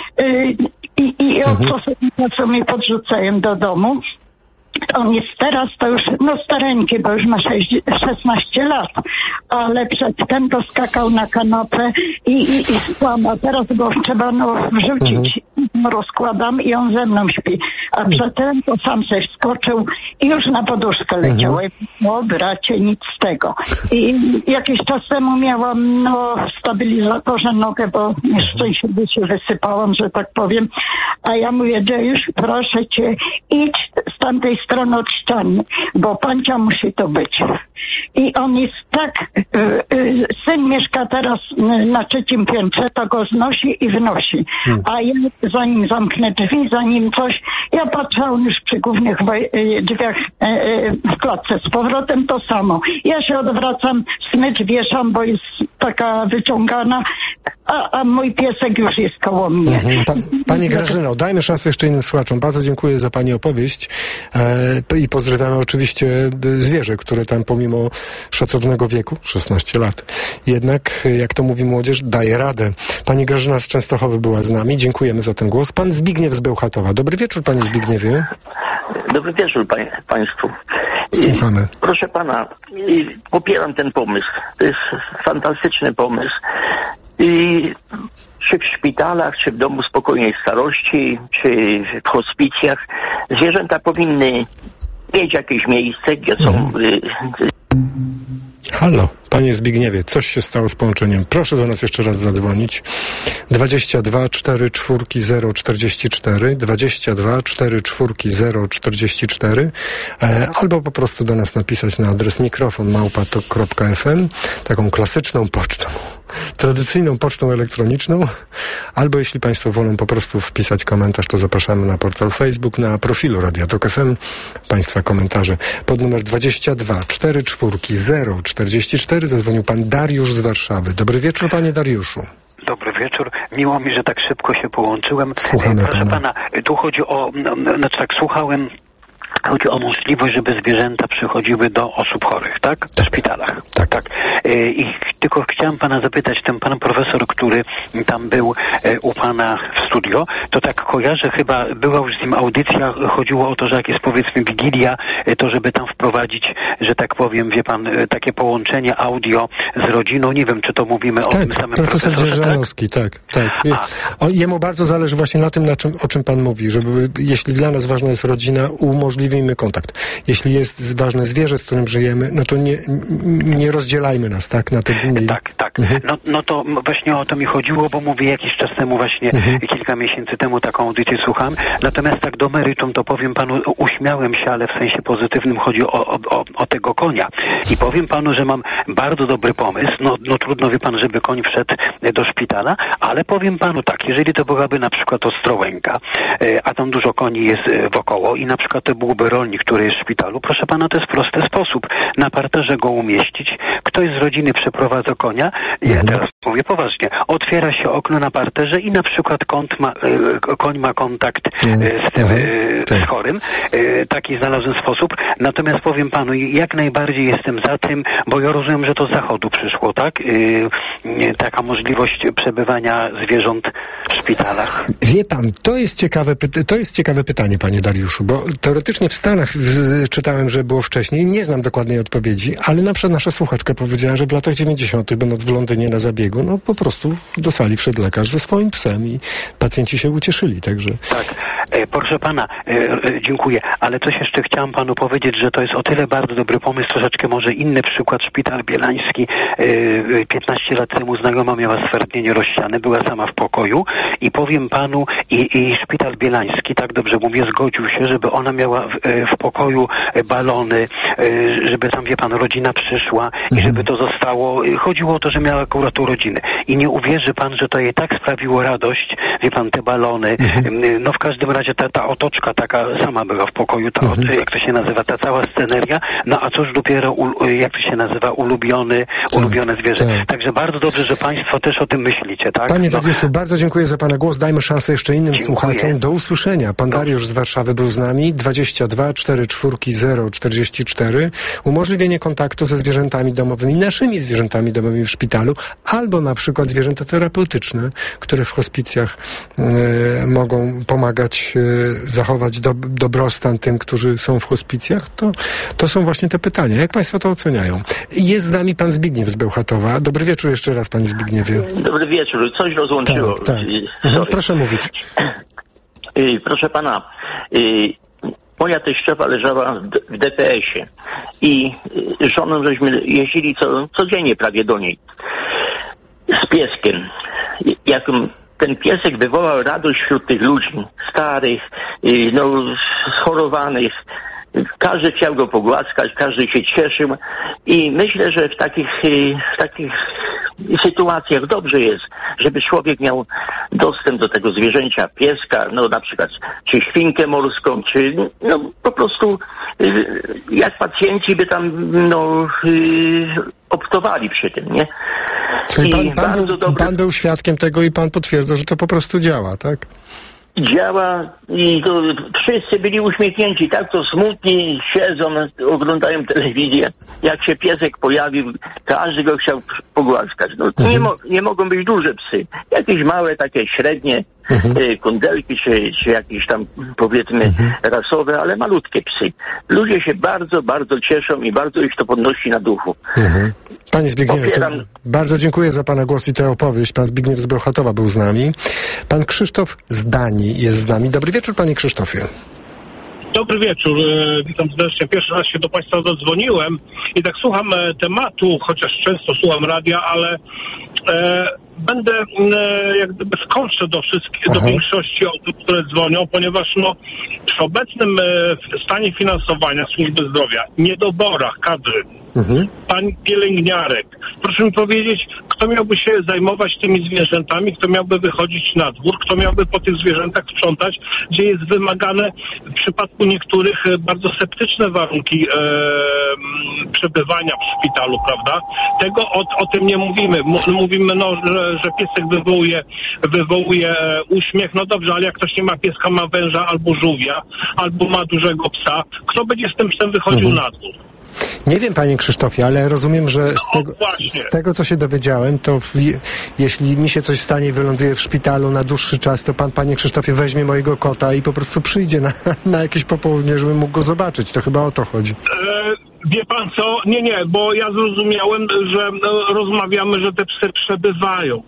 [SPEAKER 17] i od czasu mi podrzucają do domu. On jest teraz, to już, stareńki, bo już ma 16 lat, ale przedtem to skakał na kanapę i spłam, a teraz go trzeba wrzucić, rozkładam i on ze mną śpi. A przedtem to sam się wskoczył i już na poduszkę leciał. No bracie, nic z tego. I jakiś czas temu miałam w stabilizatorze nogę, bo nieszczęśliwie się wysypałam, że tak powiem. A ja mówię, Dziejusz, proszę cię, idź z tamtej strony od ściany, bo pancia musi to być. I on jest tak, syn mieszka teraz na 3. piętrze, to go znosi i wnosi. A ja zanim zamknę drzwi, zanim coś, ja patrzę, on już przy głównych drzwiach w klatce. Z powrotem to samo. Ja się odwracam, smycz wieszam, bo jest taka wyciągana, a mój piesek już jest koło mnie.
[SPEAKER 1] Pani Grażyno, dajmy szansę jeszcze innym słuchaczom. Bardzo dziękuję za pani opowieść i pozdrawiamy oczywiście zwierzę, które tam pomimo szacownego wieku, 16 lat, jednak, jak to mówi młodzież, daje radę. Pani Grażyna z Częstochowy była z nami. Dziękujemy za ten głos. Pan Zbigniew z Bełchatowa. Dobry wieczór, panie Zbigniewie.
[SPEAKER 18] Dobry wieczór państwu.
[SPEAKER 1] Słuchamy.
[SPEAKER 18] Proszę pana, popieram ten pomysł. To jest fantastyczny pomysł. I czy w szpitalach, czy w domu spokojnej starości, czy w hospicjach zwierzęta powinny mieć jakieś miejsce, gdzie są...
[SPEAKER 1] Halo, panie Zbigniewie, coś się stało z połączeniem. Proszę do nas jeszcze raz zadzwonić. 22 44 044 22 44 044 albo po prostu do nas napisać na adres mikrofon@tok.fm, taką klasyczną pocztą, tradycyjną pocztą elektroniczną, albo jeśli państwo wolą po prostu wpisać komentarz, to zapraszamy na portal Facebook, na profilu Radia Tok FM państwa komentarze pod numer 22 44 044. Zadzwonił pan Dariusz z Warszawy. Dobry wieczór, panie Dariuszu.
[SPEAKER 19] Dobry wieczór. Miło mi, że tak szybko się połączyłem.
[SPEAKER 1] Słuchamy
[SPEAKER 19] Proszę pana, tu chodzi o, słuchałem, chodzi o możliwość, żeby zwierzęta przychodziły do osób chorych, tak? W szpitalach.
[SPEAKER 1] Tak.
[SPEAKER 19] I tylko chciałem pana zapytać, ten pan profesor, który tam był u pana w studio, to tak kojarzę, chyba była już z nim audycja, chodziło o to, że jak jest powiedzmy Wigilia, to żeby tam wprowadzić, że tak powiem, wie pan, takie połączenie audio z rodziną. Nie wiem, czy to mówimy o tym samym
[SPEAKER 1] profesor Dzierżanowski, tak. Jemu bardzo zależy właśnie na tym, o czym pan mówi, żeby, jeśli dla nas ważna jest rodzina, umożliwimy kontakt. Jeśli jest ważne zwierzę, z którym żyjemy, no to nie rozdzielajmy nas, tak, na te dni.
[SPEAKER 19] Tak. No to właśnie o to mi chodziło, bo mówię jakiś czas temu właśnie, kilka miesięcy temu taką audycję słucham. Natomiast tak do meritum to powiem panu, uśmiałem się, ale w sensie pozytywnym chodzi o tego konia. I powiem panu, że mam bardzo dobry pomysł. No trudno, wie pan, żeby koń wszedł do szpitala, ale powiem panu tak, jeżeli to byłaby na przykład Ostrołęka, a tam dużo koni jest wokoło i na przykład to byłby rolnik, który jest w szpitalu, proszę pana, to jest prosty sposób. Na parterze go umieścić, ktoś z rodziny przeprowadza konia, ja teraz mówię poważnie, otwiera się okno na parterze i na przykład koń ma kontakt z tym, z chorym. Taki znalazłem sposób. Natomiast powiem panu, jak najbardziej jestem za tym, bo ja rozumiem, że to z zachodu przyszło, tak? Taka możliwość przebywania zwierząt w szpitalach.
[SPEAKER 1] Wie pan, to jest ciekawe pytanie, panie Dariuszu, bo teoretycznie w Stanach czytałem, że było wcześniej, nie znam dokładnej odpowiedzi, ale na przykład nasza słuchaczka powiedziała, że w latach 90., będąc w Londynie na zabiegu, no po prostu do sali wszedł lekarz ze swoim psem i pacjenci się ucieszyli, także...
[SPEAKER 19] Tak, proszę pana, dziękuję, ale coś jeszcze chciałam panu powiedzieć, że to jest o tyle bardzo dobry pomysł, troszeczkę może inny przykład, Szpital Bielański. 15 lat temu znajoma miała stwardnienie rozsiane, była sama w pokoju i powiem panu, i Szpital Bielański, tak dobrze mówię, zgodził się, żeby ona miała w pokoju balony, żeby tam, wie pan, rodzina przyszła i żeby to zostało. Chodziło o to, że miała akurat urodziny godziny. I nie uwierzy pan, że to jej tak sprawiło radość, wie pan, te balony. No w każdym razie ta otoczka taka sama była w pokoju, jak to się nazywa, ta cała sceneria. No a cóż dopiero, jak to się nazywa, ulubione zwierzę. Także bardzo dobrze, że państwo też o tym myślicie, tak?
[SPEAKER 1] Panie Dariuszu, bardzo dziękuję za pana głos. Dajmy szansę jeszcze innym słuchaczom. Do usłyszenia. Pan Dariusz z Warszawy był z nami. 22 44 044. Umożliwienie kontaktu ze zwierzętami domowymi, naszymi zwierzętami domowymi w szpitalu, albo na przykład zwierzęta terapeutyczne, które w hospicjach mogą pomagać zachować dobrostan tym, którzy są w hospicjach. To są właśnie te pytania. Jak państwo to oceniają? Jest z nami pan Zbigniew z Bełchatowa. Dobry wieczór jeszcze raz, panie Zbigniewie.
[SPEAKER 18] Dobry wieczór. Coś rozłączyło.
[SPEAKER 1] Tak. Proszę mówić.
[SPEAKER 18] Proszę pana, moja teściowa leżała w DPS-ie i z żoną żeśmy jeździli codziennie prawie do niej z pieskiem. Jak ten piesek wywołał radość wśród tych ludzi, starych, schorowanych. Każdy chciał go pogłaskać, każdy się cieszył i myślę, że w takich sytuacjach dobrze jest, żeby człowiek miał dostęp do tego zwierzęcia, pieska, na przykład czy świnkę morską, czy po prostu jak pacjenci by tam optowali przy tym, nie?
[SPEAKER 1] Czyli pan był świadkiem tego i pan potwierdza, że to po prostu działa, tak?
[SPEAKER 18] Działa i to wszyscy byli uśmiechnięci, tak to smutni siedzą, oglądają telewizję. Jak się piesek pojawił, każdy go chciał pogłaskać. Nie mogą być duże psy. Jakieś małe, takie średnie kundelki, czy jakieś tam powiedzmy rasowe, ale malutkie psy. Ludzie się bardzo, bardzo cieszą i bardzo ich to podnosi na duchu.
[SPEAKER 1] Panie Zbigniewie, bardzo dziękuję za pana głos i tę opowieść. Pan Zbigniew z Bełchatowa był z nami. Pan Krzysztof z Danii jest z nami. Dobry wieczór, panie Krzysztofie.
[SPEAKER 20] Dobry wieczór, witam serdecznie. Pierwszy raz się do państwa dodzwoniłem i tak słucham tematu, chociaż często słucham radia, ale będę jak gdyby skończę do większości osób, które dzwonią, ponieważ przy obecnym stanie finansowania służby zdrowia, niedoborach kadry, pań pielęgniarek, proszę mi powiedzieć, kto miałby się zajmować tymi zwierzętami, kto miałby wychodzić na dwór, kto miałby po tych zwierzętach sprzątać, gdzie jest wymagane w przypadku niektórych bardzo sceptyczne warunki przebywania w szpitalu, prawda? Tego o tym nie mówimy. Mówimy, że piesek wywołuje uśmiech. No dobrze, ale jak ktoś nie ma pieska, ma węża albo żółwia, albo ma dużego psa, kto będzie z tym psem wychodził na dwór?
[SPEAKER 1] Nie wiem, panie Krzysztofie, ale rozumiem, że z tego, co się dowiedziałem, to jeśli mi się coś stanie i wyląduję w szpitalu na dłuższy czas, to pan, panie Krzysztofie, weźmie mojego kota i po prostu przyjdzie na jakieś popołudnie, żebym mógł go zobaczyć. To chyba o to chodzi.
[SPEAKER 20] Wie pan co? Nie, bo ja zrozumiałem, że rozmawiamy, że te psy przebywają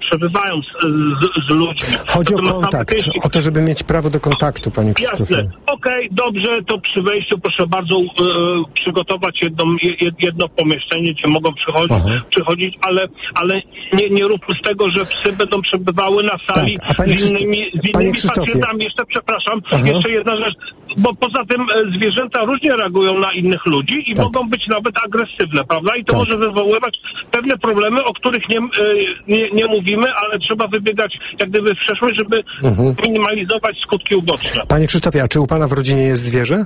[SPEAKER 20] z ludźmi.
[SPEAKER 1] Chodzi o kontakt, o to, żeby mieć prawo do kontaktu, panie Krzysztofie.
[SPEAKER 20] Jasne. Okej, dobrze, to przy wejściu proszę bardzo przygotować jedno pomieszczenie, gdzie mogą przychodzić, ale nie róbmy z tego, że psy będą przebywały na sali z innymi pacjentami. Jeszcze przepraszam, jeszcze jedna rzecz, bo poza tym zwierzęta różnie reagują na innych ludzi i mogą być nawet agresywne, prawda? I to może wywoływać pewne problemy, o których nie mówimy, ale trzeba wybiegać jak gdyby w przeszłość, żeby minimalizować skutki uboczne.
[SPEAKER 1] Panie Krzysztofie, a czy u pana w rodzinie jest zwierzę?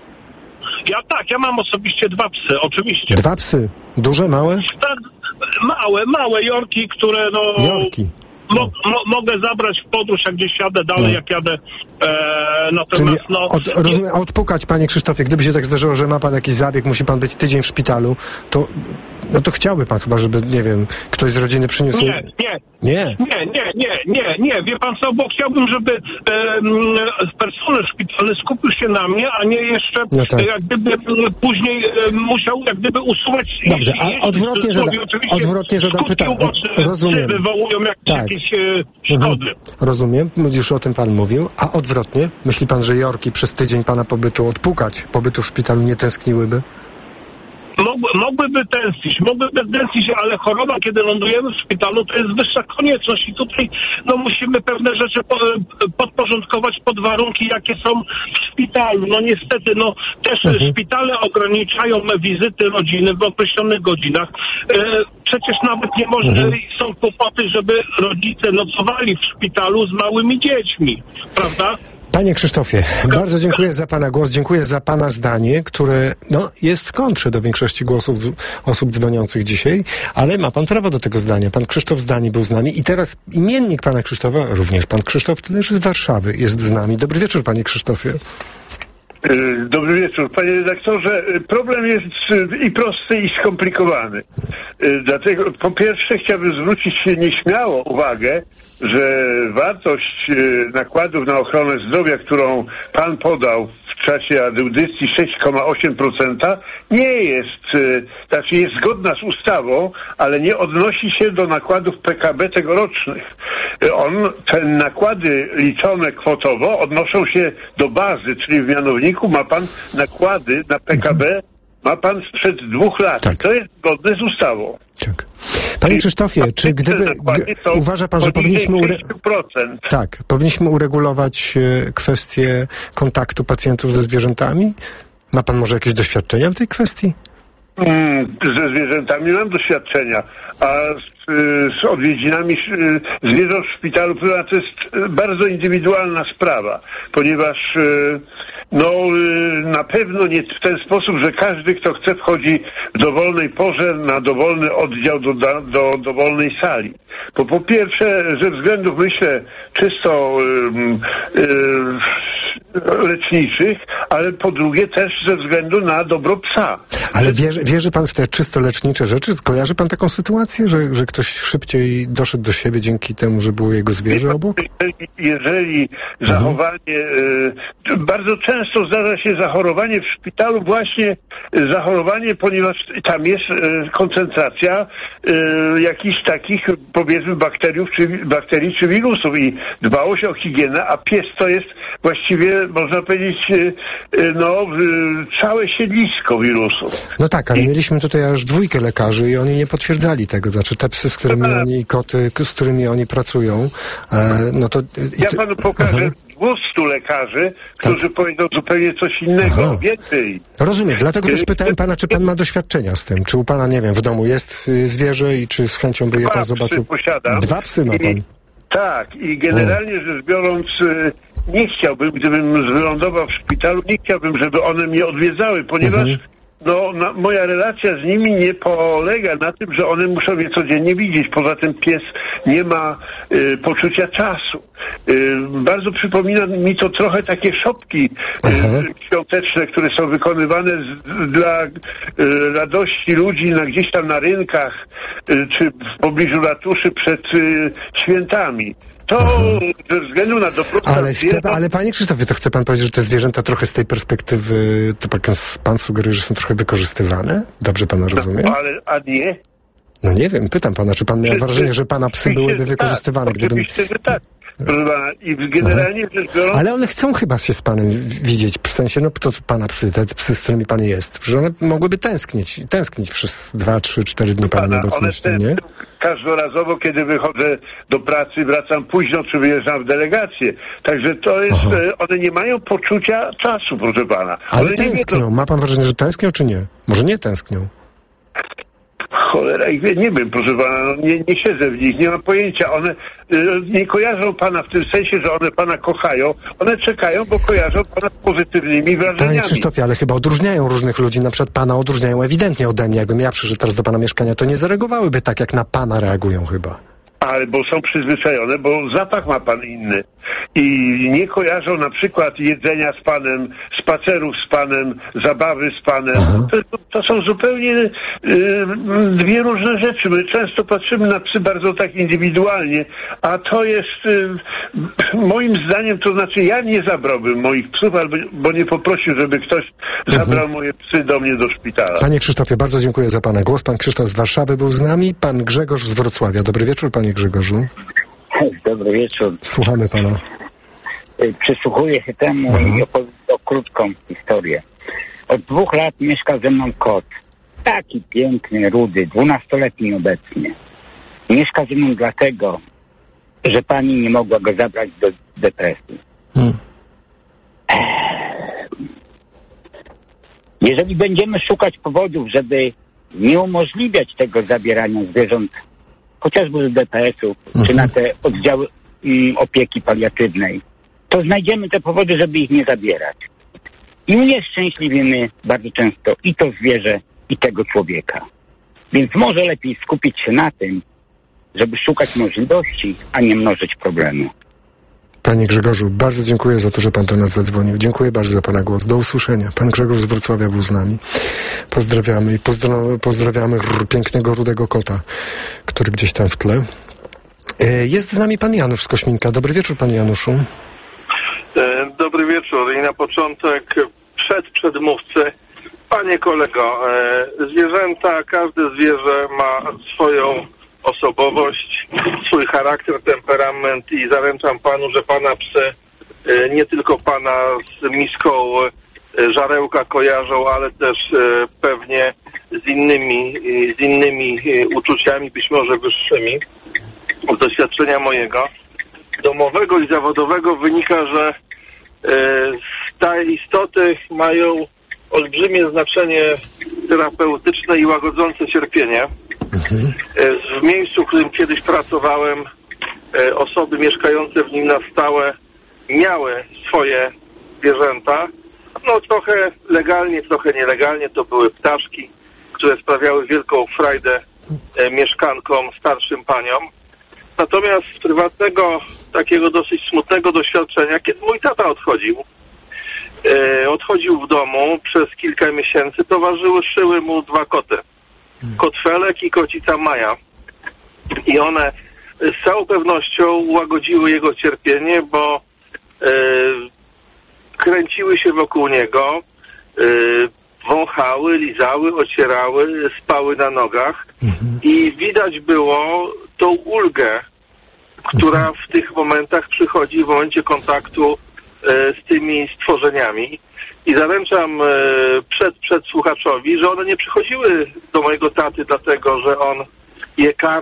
[SPEAKER 20] Ja mam osobiście 2 psy, oczywiście.
[SPEAKER 1] 2 psy? Duże, małe?
[SPEAKER 20] Tak, małe jorki, które
[SPEAKER 1] Jorki.
[SPEAKER 20] Mogę zabrać w podróż, jak gdzieś jadę dalej, jak jadę. Natomiast
[SPEAKER 1] rozumiem, odpukać, panie Krzysztofie, gdyby się tak zdarzyło, że ma pan jakiś zabieg, musi pan być tydzień w szpitalu, to chciałby pan chyba, żeby, nie wiem, ktoś z rodziny przyniósł... Nie, wie pan co, bo chciałbym, żeby personel szpitalny skupił się na mnie, a nie jeszcze jak gdyby później musiał jak gdyby usuwać... Dobrze, a odwrotnie zadam pytanie. Rozumiem.
[SPEAKER 20] Wywołują jakieś szkody.
[SPEAKER 1] Rozumiem, już o tym pan mówił, a odwrotnie, myśli pan, że jorki przez tydzień pana pobytu w szpitalu nie tęskniłyby?
[SPEAKER 20] mogłyby tęsknić, ale choroba, kiedy lądujemy w szpitalu, to jest wyższa konieczność i tutaj musimy pewne rzeczy podporządkować pod warunki, jakie są w szpitalu. No niestety, też szpitale ograniczają wizyty rodziny w określonych godzinach. Przecież nawet nie może, są kłopoty, żeby rodzice nocowali w szpitalu z małymi dziećmi, prawda?
[SPEAKER 1] Panie Krzysztofie, bardzo dziękuję za pana głos, dziękuję za pana zdanie, które jest w kontrze do większości głosów osób dzwoniących dzisiaj, ale ma pan prawo do tego zdania. Pan Krzysztof Zdani był z nami i teraz imiennik pana Krzysztofa, również pan Krzysztof Tylerz z Warszawy jest z nami. Dobry wieczór, panie Krzysztofie.
[SPEAKER 21] Dobry wieczór. Panie redaktorze, problem jest i prosty, i skomplikowany. Dlatego po pierwsze chciałbym zwrócić nieśmiało uwagę, że wartość nakładów na ochronę zdrowia, którą pan podał w czasie audycji 6,8% nie jest, jest zgodna z ustawą, ale nie odnosi się do nakładów PKB tegorocznych. Te nakłady liczone kwotowo odnoszą się do bazy, czyli w mianowniku ma pan nakłady na PKB, ma pan sprzed 2 lat. Tak. To jest zgodne z ustawą.
[SPEAKER 1] Tak. Panie Krzysztofie, czy uważa pan, że powinniśmy uregulować kwestię kontaktu pacjentów ze zwierzętami? Ma pan może jakieś doświadczenia w tej kwestii?
[SPEAKER 21] Ze zwierzętami mam doświadczenia, a z odwiedzinami zwierząt w szpitalu to jest bardzo indywidualna sprawa, ponieważ na pewno nie w ten sposób, że każdy, kto chce, wchodzi w dowolnej porze na dowolny oddział do dowolnej sali. Bo po pierwsze, ze względów, myślę, czysto leczniczych, ale po drugie też ze względu na dobro psa.
[SPEAKER 1] Ale wierzy pan w te czysto lecznicze rzeczy? Kojarzy pan taką sytuację, że ktoś szybciej doszedł do siebie dzięki temu, że było jego zwierzę obok?
[SPEAKER 21] Jeżeli zachowanie, bardzo często zdarza się zachorowanie w szpitalu, właśnie zachorowanie, ponieważ tam jest koncentracja jakichś takich, powiedzmy, bakterii czy wirusów i dbałość o higienę, a pies to jest właściwie, można powiedzieć, całe siedlisko wirusów.
[SPEAKER 1] No tak, ale mieliśmy tutaj aż 2 lekarzy i oni nie potwierdzali tego. Znaczy te psy, z którymi oni, koty, z którymi oni pracują,
[SPEAKER 21] Ja panu pokażę 200 lekarzy, którzy powiedzą zupełnie coś innego, więcej.
[SPEAKER 1] Rozumiem, dlatego też pytałem pana, czy pan ma doświadczenia z tym. Czy u pana, nie wiem, w domu jest zwierzę i czy z chęcią by je pan zobaczył?
[SPEAKER 21] 2 psy posiadam.
[SPEAKER 1] 2 psy ma pan.
[SPEAKER 21] Tak, i generalnie rzecz biorąc, nie chciałbym, gdybym wylądował w szpitalu, nie chciałbym, żeby one mnie odwiedzały, ponieważ moja relacja z nimi nie polega na tym, że one muszą mnie codziennie widzieć. Poza tym pies nie ma poczucia czasu. Bardzo przypomina mi to trochę takie szopki świąteczne, które są wykonywane dla radości ludzi gdzieś tam na rynkach czy w pobliżu ratuszy przed świętami. To ze względu na dobrostan
[SPEAKER 1] ale panie Krzysztofie, to chce pan powiedzieć, że te zwierzęta trochę z tej perspektywy, to pan sugeruje, że są trochę wykorzystywane? Dobrze pana rozumiem?
[SPEAKER 21] A nie?
[SPEAKER 1] No nie wiem, pytam pana, czy pan miał wrażenie, że pana psy byłyby wykorzystywane?
[SPEAKER 21] Oczywiście, że tak. I generalnie rzecz biorąc...
[SPEAKER 1] Ale one chcą chyba się z panem widzieć, w sensie, to pana psy, te psy, z którymi pan jest, że one mogłyby tęsknić przez 2, 3, 4 dni pana nieobecności, nie?
[SPEAKER 21] Każdorazowo, kiedy wychodzę do pracy, wracam późno, czy wyjeżdżam w delegację. Także to jest, one nie mają poczucia czasu, proszę pana.
[SPEAKER 1] Ale tęsknią. Ma pan wrażenie, że tęsknią, czy nie? Może nie tęsknią?
[SPEAKER 21] Cholera, nie wiem, proszę pana, nie siedzę w nich, nie mam pojęcia. One nie kojarzą pana w tym sensie, że one pana kochają. One czekają, bo kojarzą pana z pozytywnymi wrażeniami.
[SPEAKER 1] Panie Krzysztofie, ale chyba odróżniają różnych ludzi. Na przykład pana odróżniają ewidentnie ode mnie. Jakbym ja przyszedł teraz do pana mieszkania, to nie zareagowałyby tak, jak na pana reagują chyba.
[SPEAKER 21] Ale bo są przyzwyczajone, bo zapach ma pan inny. I nie kojarzą na przykład jedzenia z panem, spacerów z panem, zabawy z panem. To są zupełnie 2 różne rzeczy. My często patrzymy na psy bardzo tak indywidualnie, a to jest moim zdaniem, to znaczy ja nie zabrałbym moich psów, bo nie poprosił, żeby ktoś zabrał moje psy do mnie do szpitala.
[SPEAKER 1] Panie Krzysztofie, bardzo dziękuję za pana głos. Pan Krzysztof z Warszawy był z nami, pan Grzegorz z Wrocławia. Dobry wieczór, panie Grzegorzu.
[SPEAKER 22] Dobry wieczór.
[SPEAKER 1] Słuchamy pana.
[SPEAKER 22] Przysłuchuję się temu i opowiem krótką historię. Od 2 lat mieszka ze mną kot. taki piękny, rudy, 12-letni obecnie. Mieszka ze mną dlatego, że pani nie mogła go zabrać do depresji. Jeżeli będziemy szukać powodów, żeby nie umożliwiać tego zabierania zwierząt, chociażby z DPS-ów, czy na te oddziały opieki paliatywnej, to znajdziemy te powody, żeby ich nie zabierać. I unieszczęśliwimy bardzo często i to zwierzę, i tego człowieka. Więc może lepiej skupić się na tym, żeby szukać możliwości, a nie mnożyć problemy.
[SPEAKER 1] Panie Grzegorzu, bardzo dziękuję za to, że pan do nas zadzwonił. Dziękuję bardzo za pana głos. Do usłyszenia. Pan Grzegorz z Wrocławia był z nami. Pozdrawiamy i pozdrawiamy pięknego rudego kota, który gdzieś tam w tle. Jest z nami pan Janusz z Kośminka. Dobry wieczór, panie Januszu.
[SPEAKER 2] Dobry wieczór i na początek przedmówcy. Panie kolego, zwierzęta, każde zwierzę ma swoją osobowość, swój charakter, temperament i zaręczam panu, że pana psy nie tylko pana z miską żarełka kojarzą, ale też pewnie z innymi uczuciami, być może wyższymi. Z doświadczenia mojego domowego i zawodowego wynika, że te istoty mają olbrzymie znaczenie terapeutyczne i łagodzące cierpienie. W miejscu, w którym kiedyś pracowałem, osoby mieszkające w nim na stałe miały swoje zwierzęta. No trochę legalnie, trochę nielegalnie. To były ptaszki, które sprawiały wielką frajdę mieszkankom, starszym paniom. Natomiast z prywatnego, takiego dosyć smutnego doświadczenia, kiedy mój tata odchodził w domu przez kilka miesięcy, towarzyszyły mu dwa koty. Kot Felek i kocica Maja. I one z całą pewnością łagodziły jego cierpienie, bo kręciły się wokół niego, wąchały, lizały, ocierały, spały na nogach i widać było tą ulgę, która w tych momentach przychodzi w momencie kontaktu z tymi stworzeniami. I zaręczam przed słuchaczowi, że one nie przychodziły do mojego taty dlatego, że on je karmił